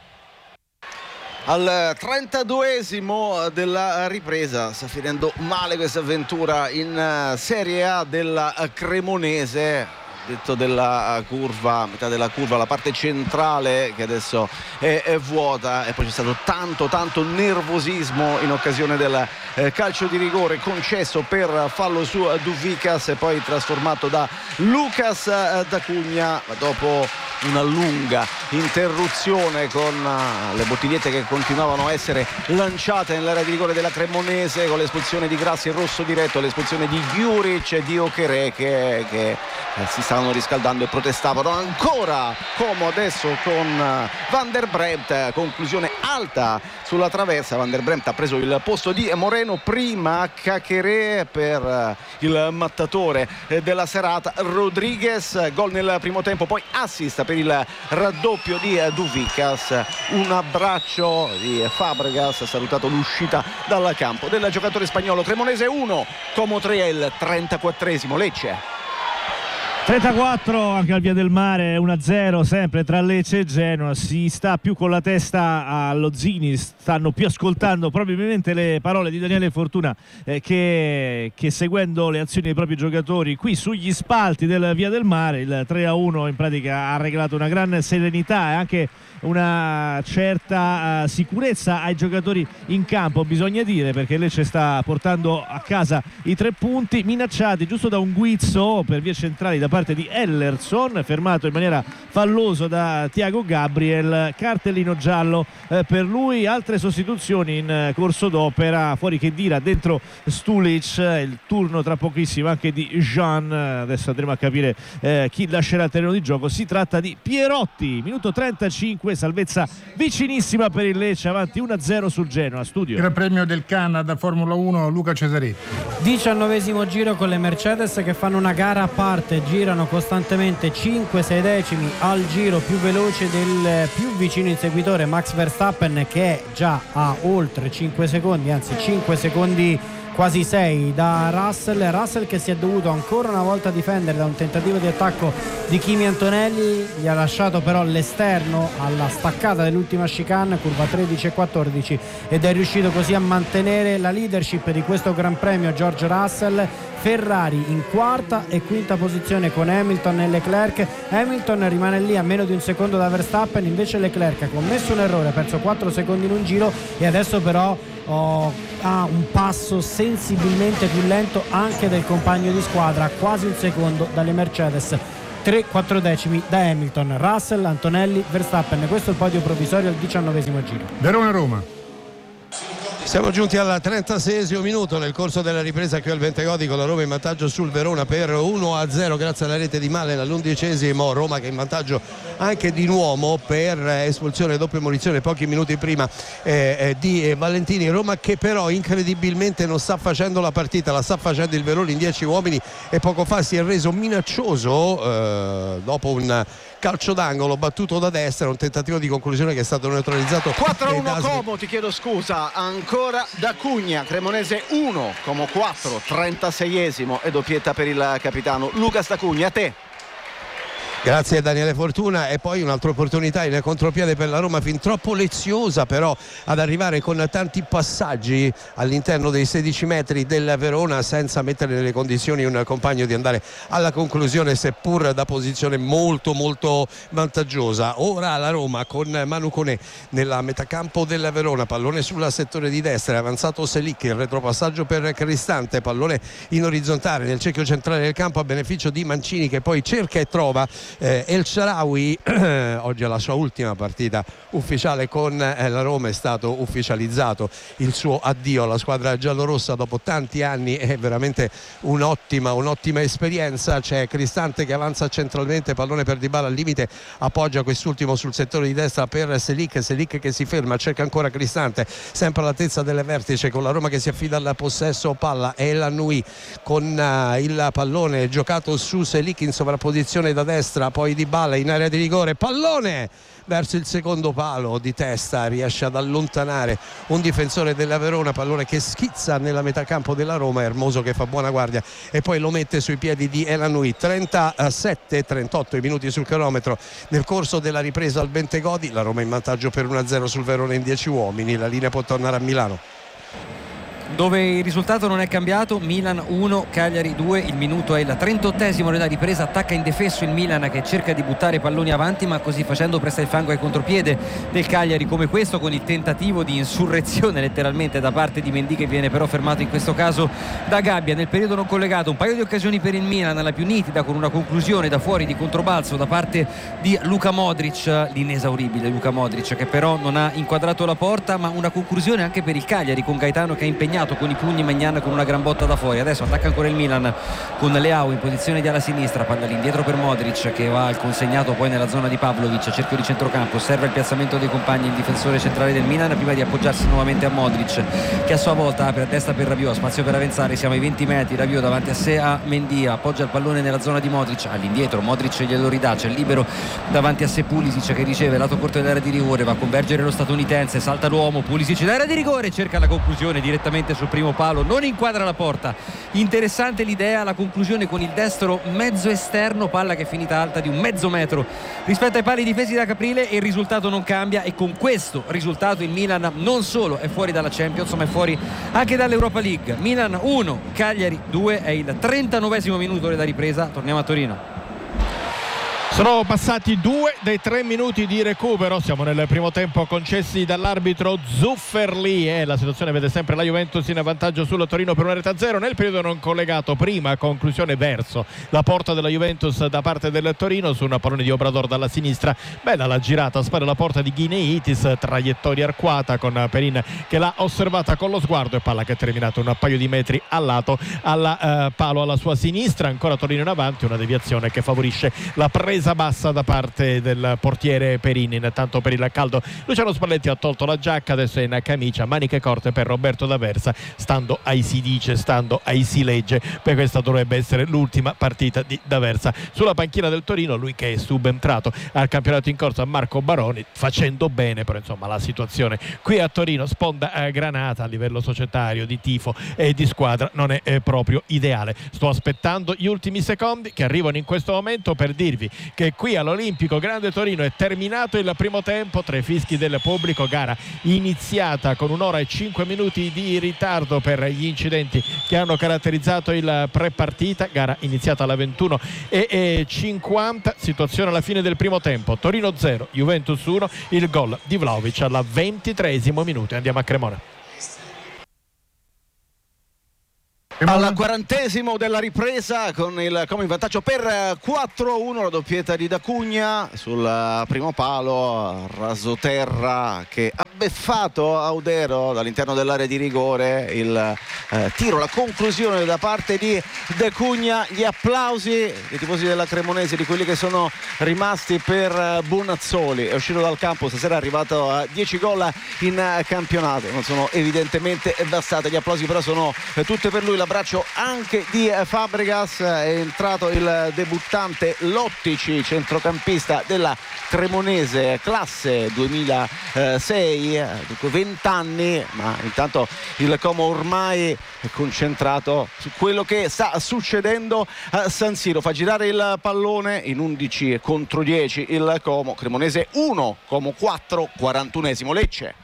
Al trentaduesimo della ripresa sta finendo male questa avventura in Serie A della Cremonese. Detto della curva, metà della curva, la parte centrale che adesso è, è vuota, e poi c'è stato tanto tanto nervosismo in occasione del eh, calcio di rigore concesso per fallo su Duvicas e poi trasformato da Lucas eh, da Cugna, dopo una lunga interruzione con uh, le bottigliette che continuavano a essere lanciate nell'area di rigore della Cremonese, con l'espulsione di Grassi, il rosso diretto, l'espulsione di Diuric e di Okereke che, che eh, si stavano riscaldando e protestavano ancora. Como adesso con uh, Van der Bremt, conclusione alta sulla traversa. Van der Bremt ha preso il posto di Moreno, prima Caqueré per uh, il mattatore eh, della serata Rodriguez. Gol nel primo tempo, poi assist per il raddoppio di Duvicas, un abbraccio di Fabregas, ha salutato l'uscita dal campo del giocatore spagnolo. Cremonese uno, Como tre, il trentaquattresimo. Lecce. trentaquattro anche al Via del Mare, uno a zero sempre tra Lecce e Genoa. Si sta più con la testa allo Zini, stanno più ascoltando probabilmente le parole di Daniele Fortuna eh, che, che seguendo le azioni dei propri giocatori qui sugli spalti del Via del Mare. Il tre a uno in pratica ha regalato una gran serenità e anche una certa uh, sicurezza ai giocatori in campo, bisogna dire, perché Lecce sta portando a casa i tre punti, minacciati giusto da un guizzo per vie centrali da parte di Ellerson, fermato in maniera fallosa da Thiago Gabriel, cartellino giallo eh, per lui. Altre sostituzioni in eh, corso d'opera, fuori che Dira, dentro Stulic, eh, il turno tra pochissimo anche di Jean, adesso andremo a capire eh, chi lascerà il terreno di gioco. Si tratta di Pierotti, minuto trentacinque, salvezza vicinissima per il Lecce, avanti uno a zero sul Genoa. Studio. Gran Premio del Canada Formula uno, Luca Cesaretti. diciannovesimo giro con le Mercedes che fanno una gara a parte, girano costantemente cinque sei decimi al giro più veloce del più vicino inseguitore Max Verstappen, che è già a oltre cinque secondi, anzi cinque secondi quasi sei da Russell. Russell che si è dovuto ancora una volta difendere da un tentativo di attacco di Kimi Antonelli, gli ha lasciato però l'esterno alla staccata dell'ultima chicane, curva tredici e quattordici, ed è riuscito così a mantenere la leadership di questo Gran Premio George Russell. Ferrari in quarta e quinta posizione con Hamilton e Leclerc. Hamilton rimane lì a meno di un secondo da Verstappen, invece Leclerc ha commesso un errore, ha perso quattro secondi in un giro e adesso però oh, ha un passo sensibilmente più lento anche del compagno di squadra, quasi un secondo dalle Mercedes. tre quattro decimi da Hamilton, Russell, Antonelli, Verstappen. Questo è il podio provvisorio al diciannovesimo giro. Verona-Roma. Siamo giunti al trentaseiesimo minuto nel corso della ripresa qui al Bentegodi, con la Roma in vantaggio sul Verona per uno a zero grazie alla rete di Malen all'undicesimo. Roma che è in vantaggio anche di nuovo per espulsione doppia munizione pochi minuti prima eh, eh, di eh, Valentini. Roma che però incredibilmente non sta facendo la partita, la sta facendo il Verona in dieci uomini e poco fa si è reso minaccioso eh, dopo un calcio d'angolo battuto da destra, un tentativo di conclusione che è stato neutralizzato. quattro a uno Como, ti chiedo scusa, ancora da Cugna. Cremonese uno, Como quattro, trentaseiesimo e doppietta per il capitano Lucas da Cugna. A te. Grazie a Daniele Fortuna. E poi un'altra opportunità in contropiede per la Roma, fin troppo leziosa però ad arrivare con tanti passaggi all'interno dei sedici metri del Verona senza mettere nelle condizioni un compagno di andare alla conclusione, seppur da posizione molto molto vantaggiosa. Ora la Roma con Manu Koné nella metacampo del Verona, pallone sul settore di destra, è avanzato Selic, il retropassaggio per Cristante, pallone in orizzontale nel cerchio centrale del campo a beneficio di Mancini che poi cerca e trova Eh, El Shaarawy. Oggi è la sua ultima partita ufficiale con eh, la Roma, è stato ufficializzato il suo addio alla squadra giallorossa dopo tanti anni, è veramente un'ottima un'ottima esperienza. C'è Cristante che avanza centralmente, pallone per Dybala al limite, appoggia quest'ultimo sul settore di destra per Selic, Selic che si ferma, cerca ancora Cristante, sempre all'altezza del vertice, con la Roma che si affida al possesso palla. El Anoui con uh, il pallone giocato su Selic in sovrapposizione da destra, poi Dybala in area di rigore, pallone verso il secondo palo di testa, riesce ad allontanare un difensore della Verona, pallone che schizza nella metà campo della Roma, Hermoso che fa buona guardia e poi lo mette sui piedi di El Anoui. trentasette trentotto i minuti sul cronometro nel corso della ripresa al Bentegodi, la Roma in vantaggio per uno a zero sul Verona in dieci uomini. La linea può tornare a Milano, dove il risultato non è cambiato. Milan uno, Cagliari due, il minuto è il trentottesimo della ripresa, attacca indefesso il Milan che cerca di buttare palloni avanti, ma così facendo presta il fango ai contropiede del Cagliari, come questo con il tentativo di insurrezione letteralmente da parte di Mendy, che viene però fermato in questo caso da Gabbia. Nel periodo non collegato un paio di occasioni per il Milan, la più nitida con una conclusione da fuori di controbalzo da parte di Luka Modric, l'inesauribile Luka Modric, che però non ha inquadrato la porta, ma una conclusione anche per il Cagliari con Gaetano che ha impegnato con i pugni Magnan con una gran botta da fuori. Adesso attacca ancora il Milan con Leao in posizione di ala sinistra, palla all'indietro per Modric che va al consegnato poi nella zona di Pavlovic, cerchio di centrocampo, serve il piazzamento dei compagni il difensore centrale del Milan prima di appoggiarsi nuovamente a Modric che a sua volta apre a testa per Rabiot, spazio per avanzare, siamo ai venti metri, Rabiot davanti a sé a Mendy, appoggia il pallone nella zona di Modric, all'indietro Modric glielo ridà, c'è il libero davanti a sé Pulisic che riceve lato corto dell'area di rigore, va a convergere lo statunitense, salta l'uomo, Pulisic l'area di rigore, cerca la conclusione direttamente direttamente sul primo palo, non inquadra la porta. Interessante l'idea, la conclusione con il destro mezzo esterno, palla che è finita alta di un mezzo metro rispetto ai pali difesi da Caprile, e il risultato non cambia, e con questo risultato il Milan non solo è fuori dalla Champions ma è fuori anche dall'Europa League. Milan uno, Cagliari due, è il trentanovesimo minuto della ripresa. Torniamo a Torino. Sono passati due dei tre minuti di recupero, siamo nel primo tempo concessi dall'arbitro Zufferli e la situazione vede sempre la Juventus in vantaggio sul Torino per una rete a zero. Nel periodo non collegato, prima conclusione verso la porta della Juventus da parte del Torino su un pallone di Obrador dalla sinistra, bella la girata, spara la porta di Ghineitis, traiettoria arcuata con Perin che l'ha osservata con lo sguardo e palla che è terminata un paio di metri al lato al eh, palo alla sua sinistra. Ancora Torino in avanti, una deviazione che favorisce la presa bassa da parte del portiere Perini. Intanto per il caldo Luciano Spalletti ha tolto la giacca, adesso è in camicia, maniche corte per Roberto D'Aversa, stando ai si dice, stando ai si legge, per questa dovrebbe essere l'ultima partita di D'Aversa sulla panchina del Torino, lui che è subentrato al campionato in corso a Marco Baroni, facendo bene, però insomma la situazione qui a Torino, sponda eh, granata a livello societario, di tifo e di squadra, non è eh, proprio ideale. Sto aspettando gli ultimi secondi che arrivano in questo momento per dirvi che qui all'Olimpico Grande Torino è terminato il primo tempo, tre fischi del pubblico, gara iniziata con un'ora e cinque minuti di ritardo per gli incidenti che hanno caratterizzato il pre-partita, gara iniziata alla ventuno e cinquanta, situazione alla fine del primo tempo, Torino zero, Juventus uno, il gol di Vlahovic alla ventitreesimo minuto. Andiamo a Cremona. Al quarantesimo della ripresa con il Como in vantaggio per quattro a uno, la doppietta di D'Acugna sul primo palo, rasoterra che ha beffato Audero dall'interno dell'area di rigore, il eh, tiro, la conclusione da parte di D'Acugna. Gli applausi dei tifosi della Cremonese, di quelli che sono rimasti per Bonazzoli, è uscito dal campo, stasera è arrivato a dieci gol in campionato, non sono evidentemente bastate, gli applausi però sono tutte per lui. L'abbraccio anche di Fabregas, è entrato il debuttante Lottici, centrocampista della Cremonese, classe duemilasei, dunque venti anni, ma intanto il Como ormai è concentrato su quello che sta succedendo a San Siro. Fa girare il pallone in undici contro dieci il Como, Cremonese uno, Como quattro, quarantunesimo Lecce.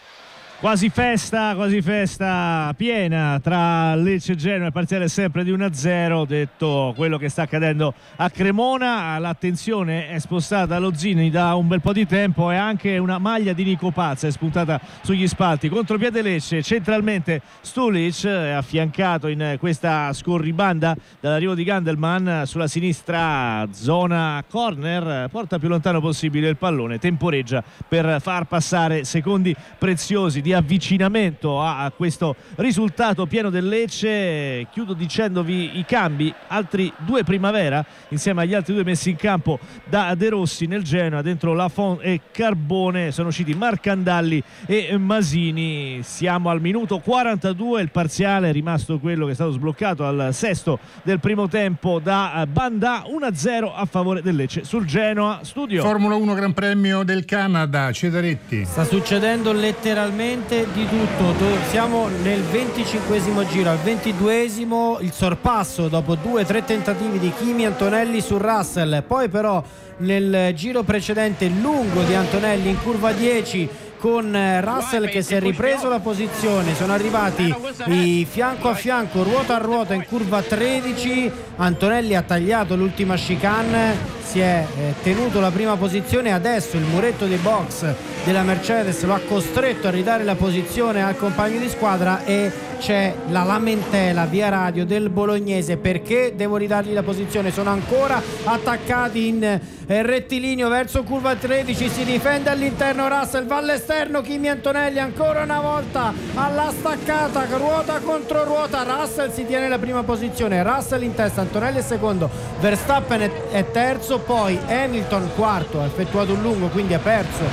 Quasi festa, quasi festa piena tra Lecce e Genoa, il parziale è sempre di uno a zero. Detto quello che sta accadendo a Cremona, l'attenzione è spostata allo Zini da un bel po' di tempo e anche una maglia di Nico Pazza è spuntata sugli spalti. Contropiede Lecce, centralmente Stulic è affiancato in questa scorribanda dall'arrivo di Gandelman, sulla sinistra zona corner, porta più lontano possibile il pallone, temporeggia per far passare secondi preziosi di avvicinamento a questo risultato pieno del Lecce. Chiudo dicendovi i cambi, altri due Primavera insieme agli altri due messi in campo da De Rossi nel Genoa, dentro Lafont e Carbone sono usciti Marcandalli e Masini. Siamo al minuto quarantadue, il parziale è rimasto quello che è stato sbloccato al sesto del primo tempo da Banda, uno a zero a favore del Lecce sul Genoa. Studio Formula uno Gran Premio del Canada, Cesaretti. Sta succedendo letteralmente di tutto, siamo nel venticinquesimo giro, al ventiduesimo il sorpasso dopo due o tre tentativi di Kimi Antonelli su Russell, poi però nel giro precedente lungo di Antonelli in curva dieci con Russell che si è ripreso la posizione, sono arrivati i fianco a fianco, ruota a ruota in curva tredici, Antonelli ha tagliato l'ultima chicane, si è eh, tenuto la prima posizione, adesso il muretto dei box della Mercedes lo ha costretto a ridare la posizione al compagno di squadra e c'è la lamentela via radio del bolognese: perché devo ridargli la posizione, sono ancora attaccati in eh, rettilineo verso curva tredici, si difende all'interno Russell, va all'esterno Kimi Antonelli ancora una volta alla staccata, ruota contro ruota, Russell si tiene la prima posizione, Russell in testa, Antonelli è secondo, Verstappen è, è terzo, poi Hamilton quarto, ha effettuato un lungo quindi ha perso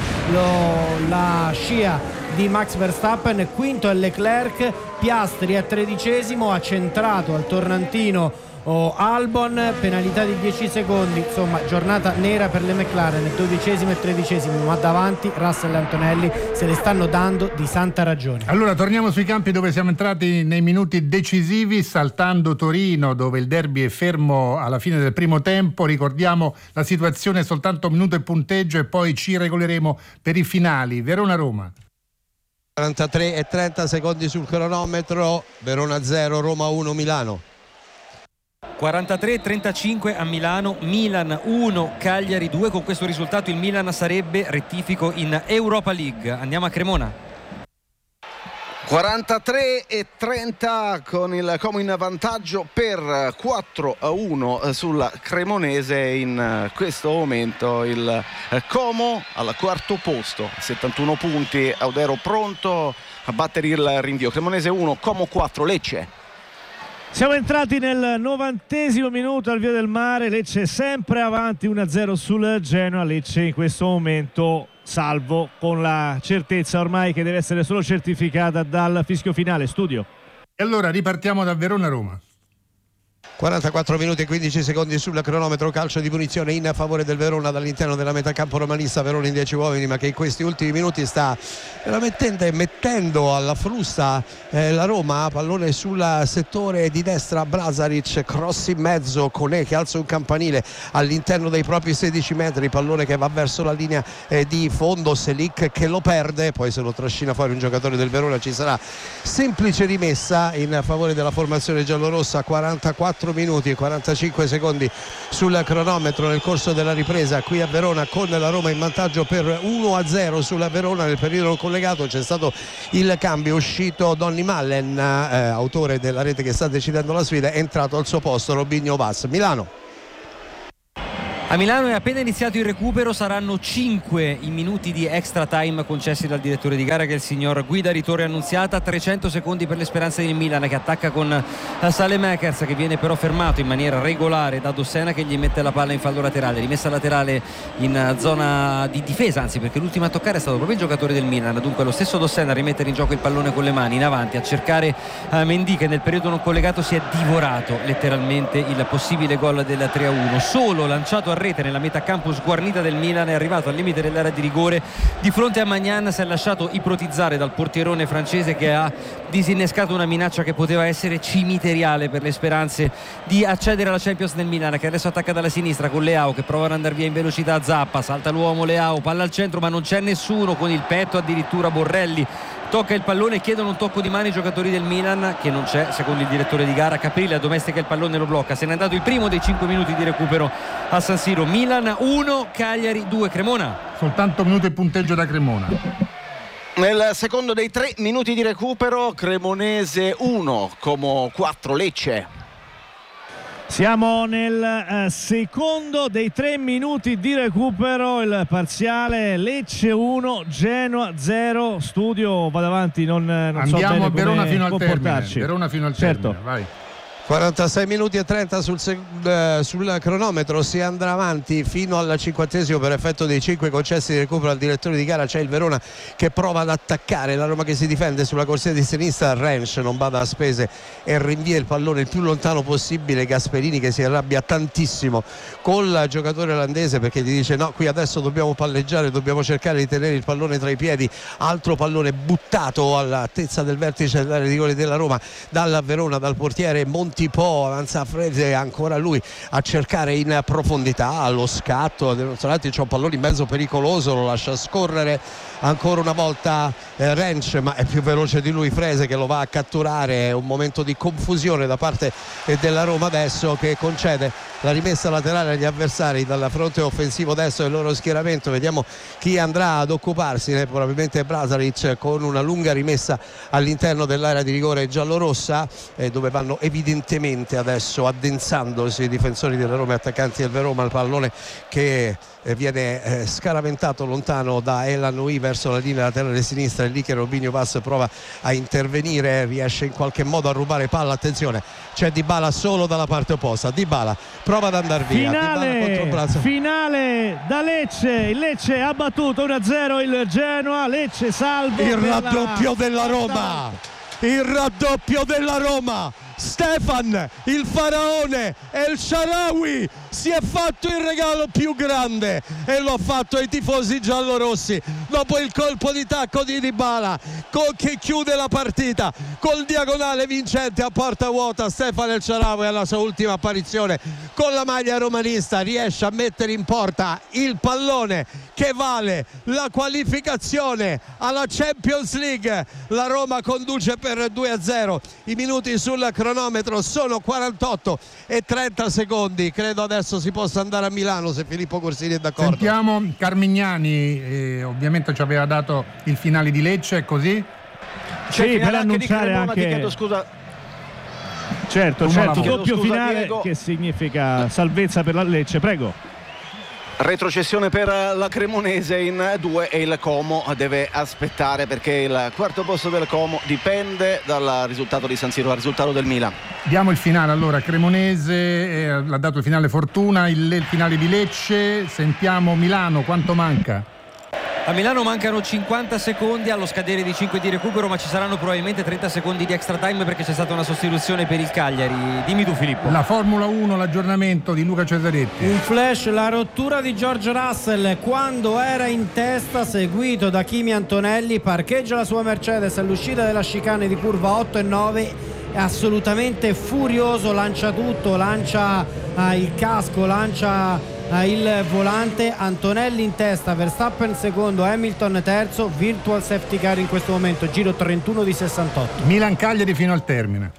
lo, la scia di Max Verstappen, quinto è Leclerc, Piastri è tredicesimo, ha centrato al tornantino o Albon, penalità di dieci secondi, insomma giornata nera per le McLaren, dodicesimo e tredicesimo, ma davanti Russell e Antonelli se le stanno dando di santa ragione. Allora torniamo sui campi dove siamo entrati nei minuti decisivi, saltando Torino dove il derby è fermo alla fine del primo tempo. Ricordiamo la situazione: soltanto minuto e punteggio e poi ci regoleremo per i finali. Verona-Roma. quarantatré e trenta secondi sul cronometro. Verona zero, Roma uno, Milano. quarantatré e trentacinque a Milano, Milan uno, Cagliari due. Con questo risultato il Milan sarebbe, rettifico, in Europa League. Andiamo a Cremona. quarantatré e trenta con il Como in vantaggio per quattro a uno sulla Cremonese. In questo momento il Como al quarto posto, settantuno punti. Audero pronto a battere il rinvio. Cremonese uno, Como quattro, Lecce. Siamo entrati nel novantesimo minuto al Via del Mare. Lecce sempre avanti uno a zero sul Genoa. Lecce in questo momento salvo, con la certezza ormai che deve essere solo certificata dal fischio finale. Studio. E allora ripartiamo da Verona-Roma. quarantaquattro minuti e quindici secondi sul cronometro. Calcio di punizione in favore del Verona dall'interno della metacampo romanista. Verona in dieci uomini, ma che in questi ultimi minuti sta veramente mettendo alla frusta eh, la Roma. Pallone sul settore di destra, Brazaric, cross in mezzo, Conè che alza un campanile all'interno dei propri sedici metri, pallone che va verso la linea eh, di fondo, Selic che lo perde, poi se lo trascina fuori un giocatore del Verona. Ci sarà semplice rimessa in favore della formazione giallorossa. quarantaquattro minuti e quarantacinque secondi sul cronometro nel corso della ripresa qui a Verona, con la Roma in vantaggio per uno a zero sulla Verona. Nel periodo collegato c'è stato il cambio, uscito Donny Mallen, eh, autore della rete che sta decidendo la sfida, è entrato al suo posto Robinho Vas. Milano. A Milano è appena iniziato il recupero, saranno cinque i minuti di extra time concessi dal direttore di gara, che è il signor Guida Ritorre Annunziata. Trecento secondi per le speranze del Milan, che attacca con Saelemaekers, che viene però fermato in maniera regolare da Dossena, che gli mette la palla in fallo laterale, rimessa laterale in zona di difesa, anzi, perché l'ultimo a toccare è stato proprio il giocatore del Milan. Dunque lo stesso Dossena a rimettere in gioco il pallone con le mani in avanti, a cercare uh, Mendy, che nel periodo non collegato si è divorato letteralmente il possibile gol del tre a uno. Solo lanciato a rete nella metacampo sguarnita del Milan, è arrivato al limite dell'area di rigore di fronte a Magnan, si è lasciato ipotizzare dal portierone francese, che ha disinnescato una minaccia che poteva essere cimiteriale per le speranze di accedere alla Champions del Milan, che adesso attacca dalla sinistra con Leao che prova ad andare via in velocità. Zappa, salta l'uomo Leao, palla al centro ma non c'è nessuno, con il petto addirittura Borrelli tocca il pallone, chiedono un tocco di mano i giocatori del Milan, che non c'è secondo il direttore di gara. Caprile addomestica il pallone, lo blocca. Se n'è andato il primo dei cinque minuti di recupero a San Siro. Milan uno, Cagliari due. Cremona. Soltanto minuto e punteggio da Cremona. Nel secondo dei tre minuti di recupero, Cremonese uno, Como quattro, Lecce. Siamo nel eh, secondo dei tre minuti di recupero, il parziale Lecce uno, Genoa zero. Studio, vado avanti, non, non Andiamo so bene a Verona fino al termine. Verona fino al certo. termine, vai. quarantasei minuti e trenta sul, eh, sul cronometro. Si andrà avanti fino al cinquantesimo per effetto dei cinque concessi di recupero al direttore di gara. C'è il Verona che prova ad attaccare, la Roma che si difende sulla corsia di sinistra. Rensch non bada a spese e rinvia il pallone il più lontano possibile. Gasperini che si arrabbia tantissimo col giocatore olandese, perché gli dice no, qui adesso dobbiamo palleggiare, dobbiamo cercare di tenere il pallone tra i piedi. Altro pallone buttato all'altezza del vertice dell'area di rigore della Roma dal Verona, dal portiere Monti. Po' avanza Freze, ancora lui a cercare in profondità, allo scatto c'è un pallone in mezzo pericoloso, lo lascia scorrere ancora una volta eh, Rensch, ma è più veloce di lui Freze che lo va a catturare. Un momento di confusione da parte eh, della Roma adesso, che concede la rimessa laterale agli avversari dal fronte offensivo destro del loro schieramento. Vediamo chi andrà ad occuparsene, probabilmente Brazaric, con una lunga rimessa all'interno dell'area di rigore giallorossa, eh, dove vanno evidentemente adesso addensandosi i difensori della Roma e attaccanti del Verona. Il pallone che eh, viene eh, scaraventato lontano da El Anoui verso la linea laterale sinistra, è lì che Robinho Vas prova a intervenire, riesce in qualche modo a rubare palla. Attenzione, c'è Dybala solo dalla parte opposta. Dybala prova ad andare via. Finale, finale da Lecce. Il Lecce ha battuto uno a zero il Genoa. Lecce salvo. Il raddoppio della Roma. Il raddoppio della Roma. Stefan, il faraone El Shaarawy si è fatto il regalo più grande e lo ha fatto ai tifosi giallorossi dopo il colpo di tacco di Dybala che chiude la partita col diagonale vincente a porta vuota. Stefan El Shaarawy alla sua ultima apparizione con la maglia romanista riesce a mettere in porta il pallone che vale la qualificazione alla Champions League. La Roma conduce per due a zero, i minuti sul cronometro sono quarantotto e trenta secondi. Credo adesso si possa andare a Milano, se Filippo Corsini è d'accordo. Sentiamo Carmignani, eh, ovviamente ci aveva dato il finale di Lecce, è così? Sì, per annunciare Cremona, anche... ti chiedo scusa. Certo, Una certo, lavoro. doppio Scusa, finale Diego. che significa salvezza per la Lecce, prego. Retrocessione per la Cremonese in due e il Como deve aspettare perché il quarto posto del Como dipende dal risultato di San Siro, dal risultato del Milan. Diamo il finale allora, Cremonese, eh, l'ha dato il finale Fortuna, il, il finale di Lecce, sentiamo Milano, quanto manca? A Milano mancano cinquanta secondi allo scadere di cinque di recupero, ma ci saranno probabilmente trenta secondi di extra time perché c'è stata una sostituzione per il Cagliari. Dimmi tu Filippo. La Formula uno, l'aggiornamento di Luca Cesaretti. Un flash, la rottura di George Russell quando era in testa, seguito da Kimi Antonelli, parcheggia la sua Mercedes all'uscita della chicane di curva otto e nove, è assolutamente furioso, lancia tutto, lancia eh, il casco, lancia il volante. Antonelli in testa, Verstappen secondo, Hamilton terzo, virtual safety car in questo momento, giro trentuno di sessantotto. Milan Cagliari fino al termine.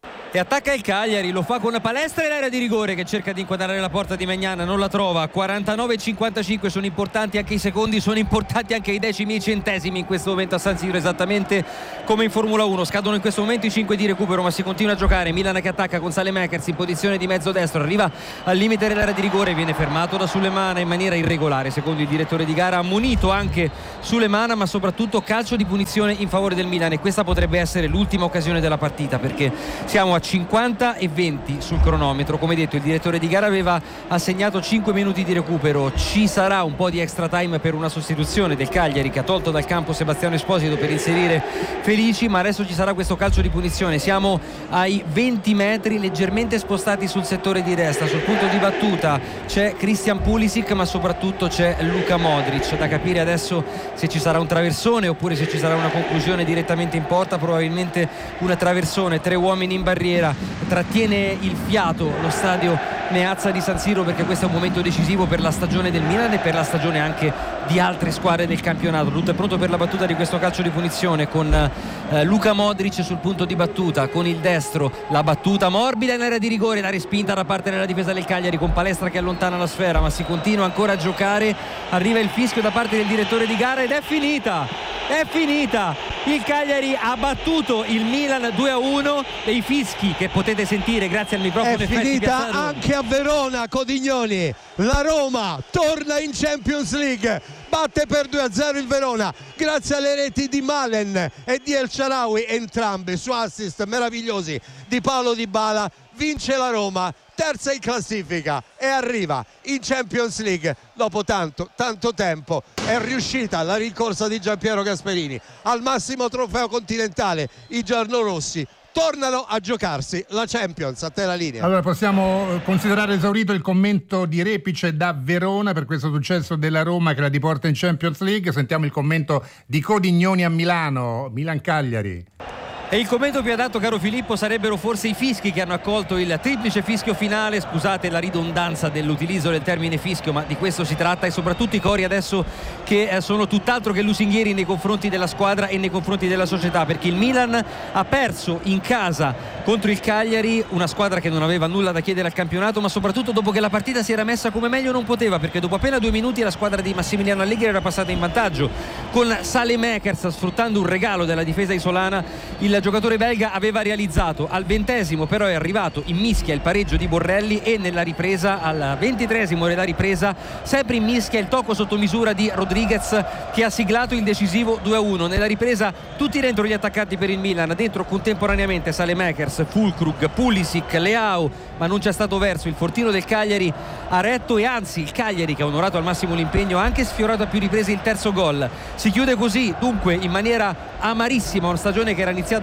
E attacca il Cagliari, lo fa con Palestra e l'area di rigore che cerca di inquadrare la porta di Magnana, non la trova. Quarantanove e cinquantacinque, sono importanti anche i secondi, sono importanti anche i decimi e i centesimi in questo momento a San Siro, esattamente come in Formula uno. Scadono in questo momento i cinque di recupero, ma si continua a giocare. Milan che attacca con Saelemaekers in posizione di mezzo destro, arriva al limite dell'area di rigore, viene fermato da Sulemana in maniera irregolare secondo il direttore di gara, ammonito anche Sulemana, ma soprattutto calcio di punizione in favore del Milan, e questa potrebbe essere l'ultima occasione della partita perché siamo a cinquanta e venti sul cronometro. Come detto, il direttore di gara aveva assegnato cinque minuti di recupero, ci sarà un po' di extra time per una sostituzione del Cagliari che ha tolto dal campo Sebastiano Esposito per inserire Felici, ma adesso ci sarà questo calcio di punizione. Siamo ai venti metri, leggermente spostati sul settore di destra, sul punto di battuta c'è Christian Pulisic, ma soprattutto c'è Luka Modric. Da capire adesso se ci sarà un traversone oppure se ci sarà una conclusione direttamente in porta, probabilmente una traversone, tre uomini in barriera. Trattiene il fiato lo stadio Meazza di San Siro perché questo è un momento decisivo per la stagione del Milan e per la stagione anche di altre squadre del campionato. Tutto è pronto per la battuta di questo calcio di punizione con eh, Luka Modric sul punto di battuta, con il destro, la battuta morbida in area di rigore, la respinta da parte della difesa del Cagliari con Palestra che allontana la sfera, ma si continua ancora a giocare. Arriva il fischio da parte del direttore di gara ed è finita, è finita. Il Cagliari ha battuto il Milan due a uno, e i fischi che potete sentire grazie al microfono è finita anche a Verona. Codignoni, la Roma torna in Champions League, batte per due a zero il Verona grazie alle reti di Malen e di El Shaarawy, entrambi su assist meravigliosi di Paolo Dybala. Vince la Roma, terza in classifica, e arriva in Champions League dopo tanto tanto tempo. È riuscita la rincorsa di Giampiero Gasperini al massimo trofeo continentale. I giallorossi tornano a giocarsi la Champions. A te la linea. Allora possiamo considerare esaurito il commento di Repice da Verona per questo successo della Roma che la riporta in Champions League. Sentiamo il commento di Codignoni a Milano, Milan-Cagliari. E il commento più adatto, caro Filippo, sarebbero forse i fischi che hanno accolto il triplice fischio finale. Scusate la ridondanza dell'utilizzo del termine fischio, ma di questo si tratta, e soprattutto i cori adesso che sono tutt'altro che lusinghieri nei confronti della squadra e nei confronti della società, perché il Milan ha perso in casa contro il Cagliari, una squadra che non aveva nulla da chiedere al campionato, ma soprattutto dopo che la partita si era messa come meglio non poteva, perché dopo appena due minuti la squadra di Massimiliano Allegri era passata in vantaggio con Saelemaekers, sfruttando un regalo della difesa isolana. Il giocatore belga aveva realizzato al ventesimo, però è arrivato in mischia il pareggio di Borrelli, e nella ripresa al ventitreesimo della ripresa sempre in mischia il tocco sotto misura di Rodriguez che ha siglato il decisivo due a uno. Nella ripresa tutti dentro gli attaccanti per il Milan, dentro contemporaneamente Saelemaekers, Füllkrug, Pulisic, Leao, ma non c'è stato verso. Il fortino del Cagliari ha retto, e anzi il Cagliari, che ha onorato al massimo l'impegno, ha anche sfiorato a più riprese il terzo gol. Si chiude così dunque in maniera amarissima una stagione che era iniziata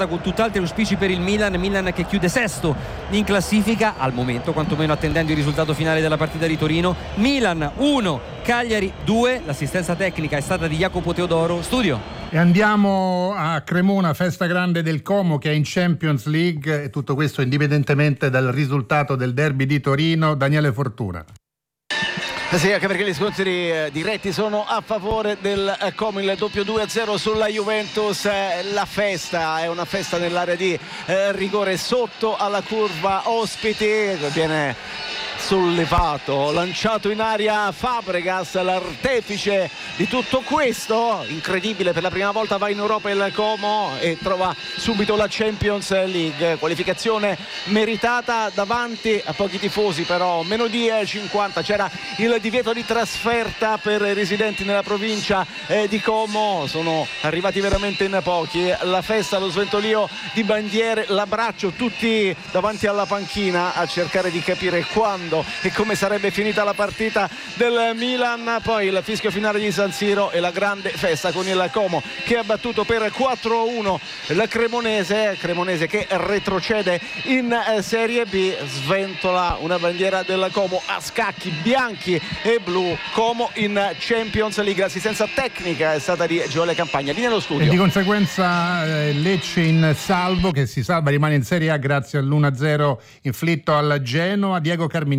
giornata con tutt'altri auspici per il Milan, Milan che chiude sesto in classifica al momento, quantomeno attendendo il risultato finale della partita di Torino. Milan uno, Cagliari due, l'assistenza tecnica è stata di Jacopo Teodoro. Studio. E andiamo a Cremona, festa grande del Como che è in Champions League, e tutto questo indipendentemente dal risultato del derby di Torino. Daniele Fortuna. Sì, anche perché gli scontri eh, diretti sono a favore del eh, Como, il doppio due a zero sulla Juventus. Eh, la festa è una festa nell'area di eh, rigore sotto alla curva ospiti, viene sollevato, lanciato in aria Fabregas, l'artefice di tutto questo, incredibile, per la prima volta va in Europa il Como e trova subito la Champions League, qualificazione meritata davanti a pochi tifosi, però meno di cinquanta, c'era il divieto di trasferta per i residenti nella provincia eh, di Como, sono arrivati veramente in pochi, la festa, lo sventolio di bandiere, l'abbraccio, tutti davanti alla panchina a cercare di capire quando e come sarebbe finita la partita del Milan. Poi il fischio finale di San Siro e la grande festa con il Como che ha battuto per quattro a uno la Cremonese, Cremonese che retrocede in Serie B, sventola una bandiera del Como a scacchi bianchi e blu. Como in Champions League, l'assistenza tecnica è stata di Gioele Campagna. Lì nello studio. E di conseguenza eh, Lecce in salvo, che si salva, rimane in Serie A grazie all'uno a zero inflitto al Genoa. Diego Carmignani.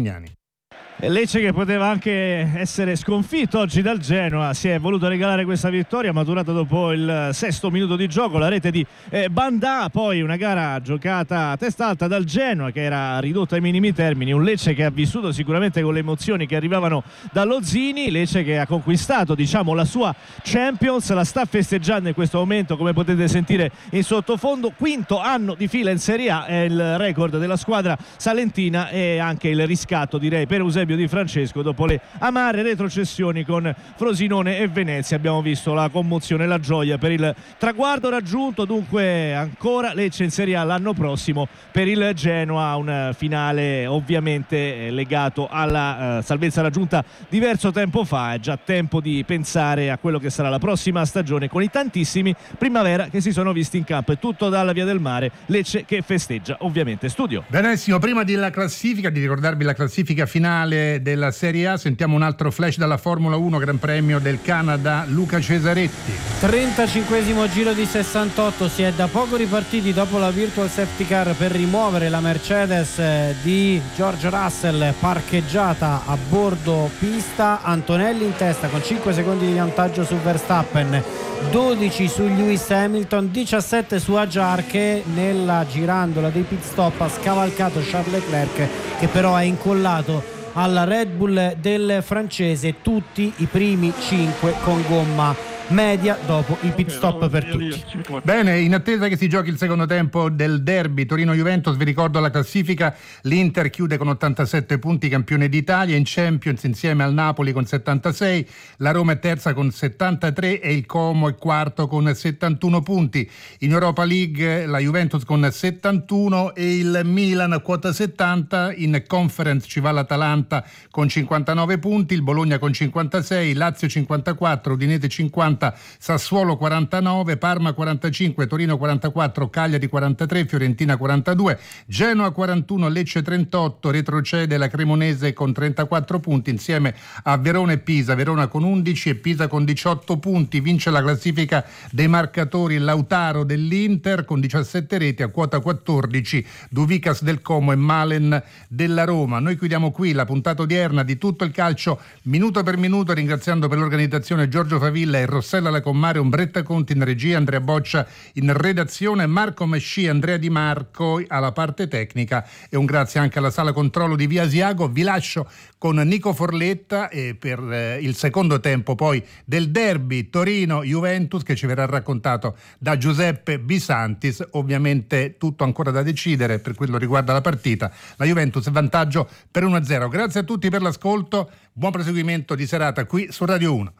E Lecce che poteva anche essere sconfitto oggi dal Genoa si è voluto regalare questa vittoria, maturata dopo il sesto minuto di gioco, la rete di eh, Bandà. Poi una gara giocata a testa alta dal Genoa che era ridotta ai minimi termini, un Lecce che ha vissuto sicuramente con le emozioni che arrivavano dallo Zini, Lecce che ha conquistato diciamo la sua Champions, la sta festeggiando in questo momento, come potete sentire in sottofondo, quinto anno di fila in Serie A, è il record della squadra salentina e anche il riscatto direi per Eusebio Di Francesco dopo le amare retrocessioni con Frosinone e Venezia. Abbiamo visto la commozione e la gioia per il traguardo raggiunto, dunque ancora Lecce in Serie A l'anno prossimo, per il Genoa un finale ovviamente legato alla uh, salvezza raggiunta diverso tempo fa. È già tempo di pensare a quello che sarà la prossima stagione con i tantissimi primavera che si sono visti in campo. È tutto dalla Via del Mare, Lecce che festeggia ovviamente. Studio. Benissimo, prima della classifica, di ricordarvi la classifica finale della Serie A, sentiamo un altro flash dalla Formula uno, Gran Premio del Canada, Luca Cesaretti. trentacinquesimo giro di sessantotto, si è da poco ripartiti dopo la virtual safety car per rimuovere la Mercedes di George Russell parcheggiata a bordo pista. Antonelli in testa con cinque secondi di vantaggio su Verstappen, dodici su Lewis Hamilton, diciassette su Ajar che nella girandola dei pit stop ha scavalcato Charles Leclerc che però è incollato alla Red Bull del francese, tutti i primi cinque con gomma media dopo il pit stop per tutti. Bene, in attesa che si giochi il secondo tempo del derby Torino-Juventus, vi ricordo la classifica: l'Inter chiude con ottantasette punti, campione d'Italia, in Champions insieme al Napoli con settantasei, la Roma è terza con settantatré e il Como è quarto con settantuno punti. In Europa League la Juventus con settantuno e il Milan quota settanta, in Conference ci va l'Atalanta con cinquantanove punti, il Bologna con cinquantasei, Lazio cinquantaquattro, Udinese cinquanta, Sassuolo quarantanove, Parma quarantacinque, Torino quarantaquattro, Cagliari quarantatré, Fiorentina quarantadue, Genoa quarantuno, Lecce trentotto, retrocede la Cremonese con trentaquattro punti insieme a Verona e Pisa, Verona con undici e Pisa con diciotto punti. Vince la classifica dei marcatori Lautaro dell'Inter con diciassette reti, a quota quattordici Duvicas del Como e Malen della Roma. Noi chiudiamo qui la puntata odierna di Tutto il Calcio minuto per minuto, ringraziando per l'organizzazione Giorgio Favilla e Rossella Lacommare, Ombretta Conti in regia, Andrea Boccia in redazione, Marco Mesci, Andrea Di Marco alla parte tecnica, e un grazie anche alla sala controllo di Via Asiago. Vi lascio con Nico Forletta e per eh, il secondo tempo poi del derby Torino-Juventus, che ci verrà raccontato da Giuseppe Bisantis. Ovviamente tutto ancora da decidere per quello riguarda la partita, la Juventus vantaggio per uno a zero. Grazie a tutti per l'ascolto, buon proseguimento di serata qui su Radio uno.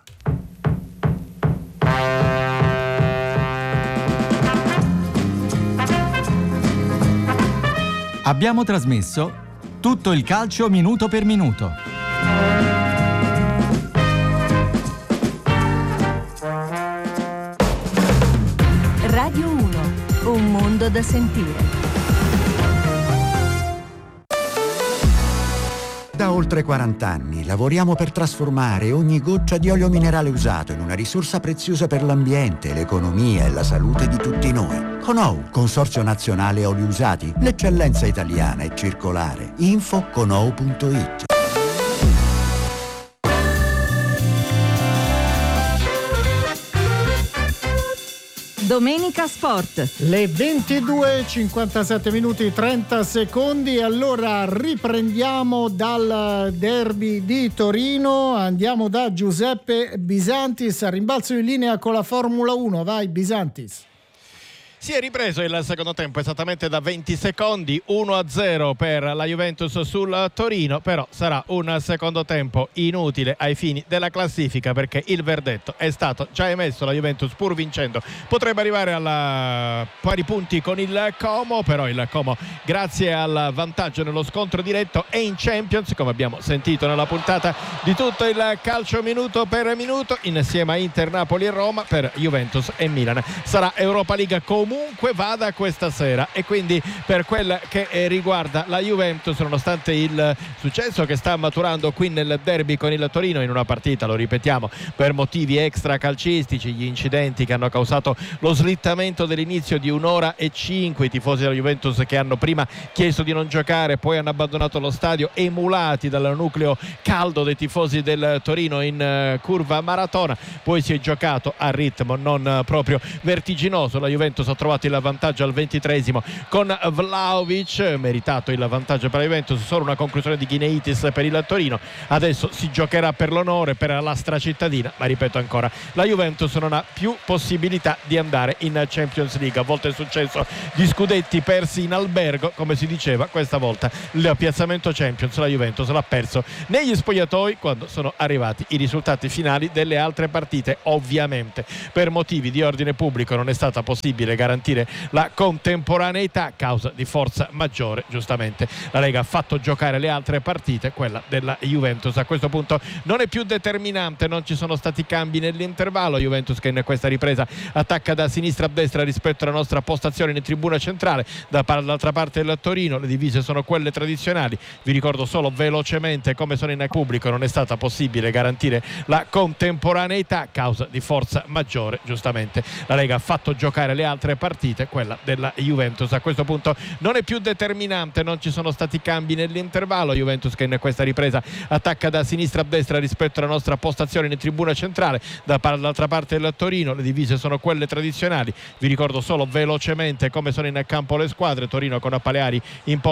Abbiamo trasmesso Tutto il calcio minuto per minuto. Radio uno. Un mondo da sentire. Da oltre quaranta anni lavoriamo per trasformare ogni goccia di olio minerale usato in una risorsa preziosa per l'ambiente, l'economia e la salute di tutti noi. Conou, Consorzio Nazionale Oli Usati, l'eccellenza italiana è circolare. Info conou punto it. Domenica Sport. Le ventidue e cinquantasette minuti trenta secondi. Allora riprendiamo dal derby di Torino. Andiamo da Giuseppe Bisantis, a rimbalzo in linea con la Formula uno. Vai Bisantis. Si è ripreso il secondo tempo esattamente da venti secondi, uno a zero per la Juventus sul Torino, però sarà un secondo tempo inutile ai fini della classifica perché il verdetto è stato già emesso. La Juventus, pur vincendo, potrebbe arrivare alla pari punti con il Como, però il Como, grazie al vantaggio nello scontro diretto, è in Champions, come abbiamo sentito nella puntata di tutto il calcio minuto per minuto, insieme a Inter, Napoli e Roma. Per Juventus e Milan sarà Europa League comunque vada questa sera, e quindi per quel che riguarda la Juventus, nonostante il successo che sta maturando qui nel derby con il Torino, in una partita, lo ripetiamo, per motivi extra calcistici, gli incidenti che hanno causato lo slittamento dell'inizio di un'ora e cinque, i tifosi della Juventus che hanno prima chiesto di non giocare, poi hanno abbandonato lo stadio, emulati dal nucleo caldo dei tifosi del Torino in curva maratona, poi si è giocato a ritmo non proprio vertiginoso. La Juventus ha trovato il vantaggio al ventitreesimo con Vlahovic, meritato il vantaggio per la Juventus, solo una conclusione di Ghineitis per il Torino. Adesso si giocherà per l'onore, per la stracittadina, ma ripeto ancora, la Juventus non ha più possibilità di andare in Champions League. A volte è successo di scudetti persi in albergo, come si diceva, questa volta il piazzamento Champions la Juventus l'ha perso negli spogliatoi quando sono arrivati i risultati finali delle altre partite. Ovviamente per motivi di ordine pubblico non è stata possibile garantire la contemporaneità, causa di forza maggiore. Giustamente la Lega ha fatto giocare le altre partite, quella della Juventus a questo punto non è più determinante, non ci sono stati cambi nell'intervallo. Juventus che in questa ripresa attacca da sinistra a destra rispetto alla nostra postazione in tribuna centrale. Dall'altra parte del Torino le divise sono quelle tradizionali. Vi ricordo solo velocemente come sono in pubblico, non è stata possibile garantire la contemporaneità, causa di forza maggiore. Giustamente la Lega ha fatto giocare le altre partite, quella della Juventus a questo punto non è più determinante, non ci sono stati cambi nell'intervallo. Juventus che in questa ripresa attacca da sinistra a destra rispetto alla nostra postazione in tribuna centrale. Dall'altra parte del Torino le divise sono quelle tradizionali. Vi ricordo solo velocemente come sono in campo le squadre. Torino con Paleari in porta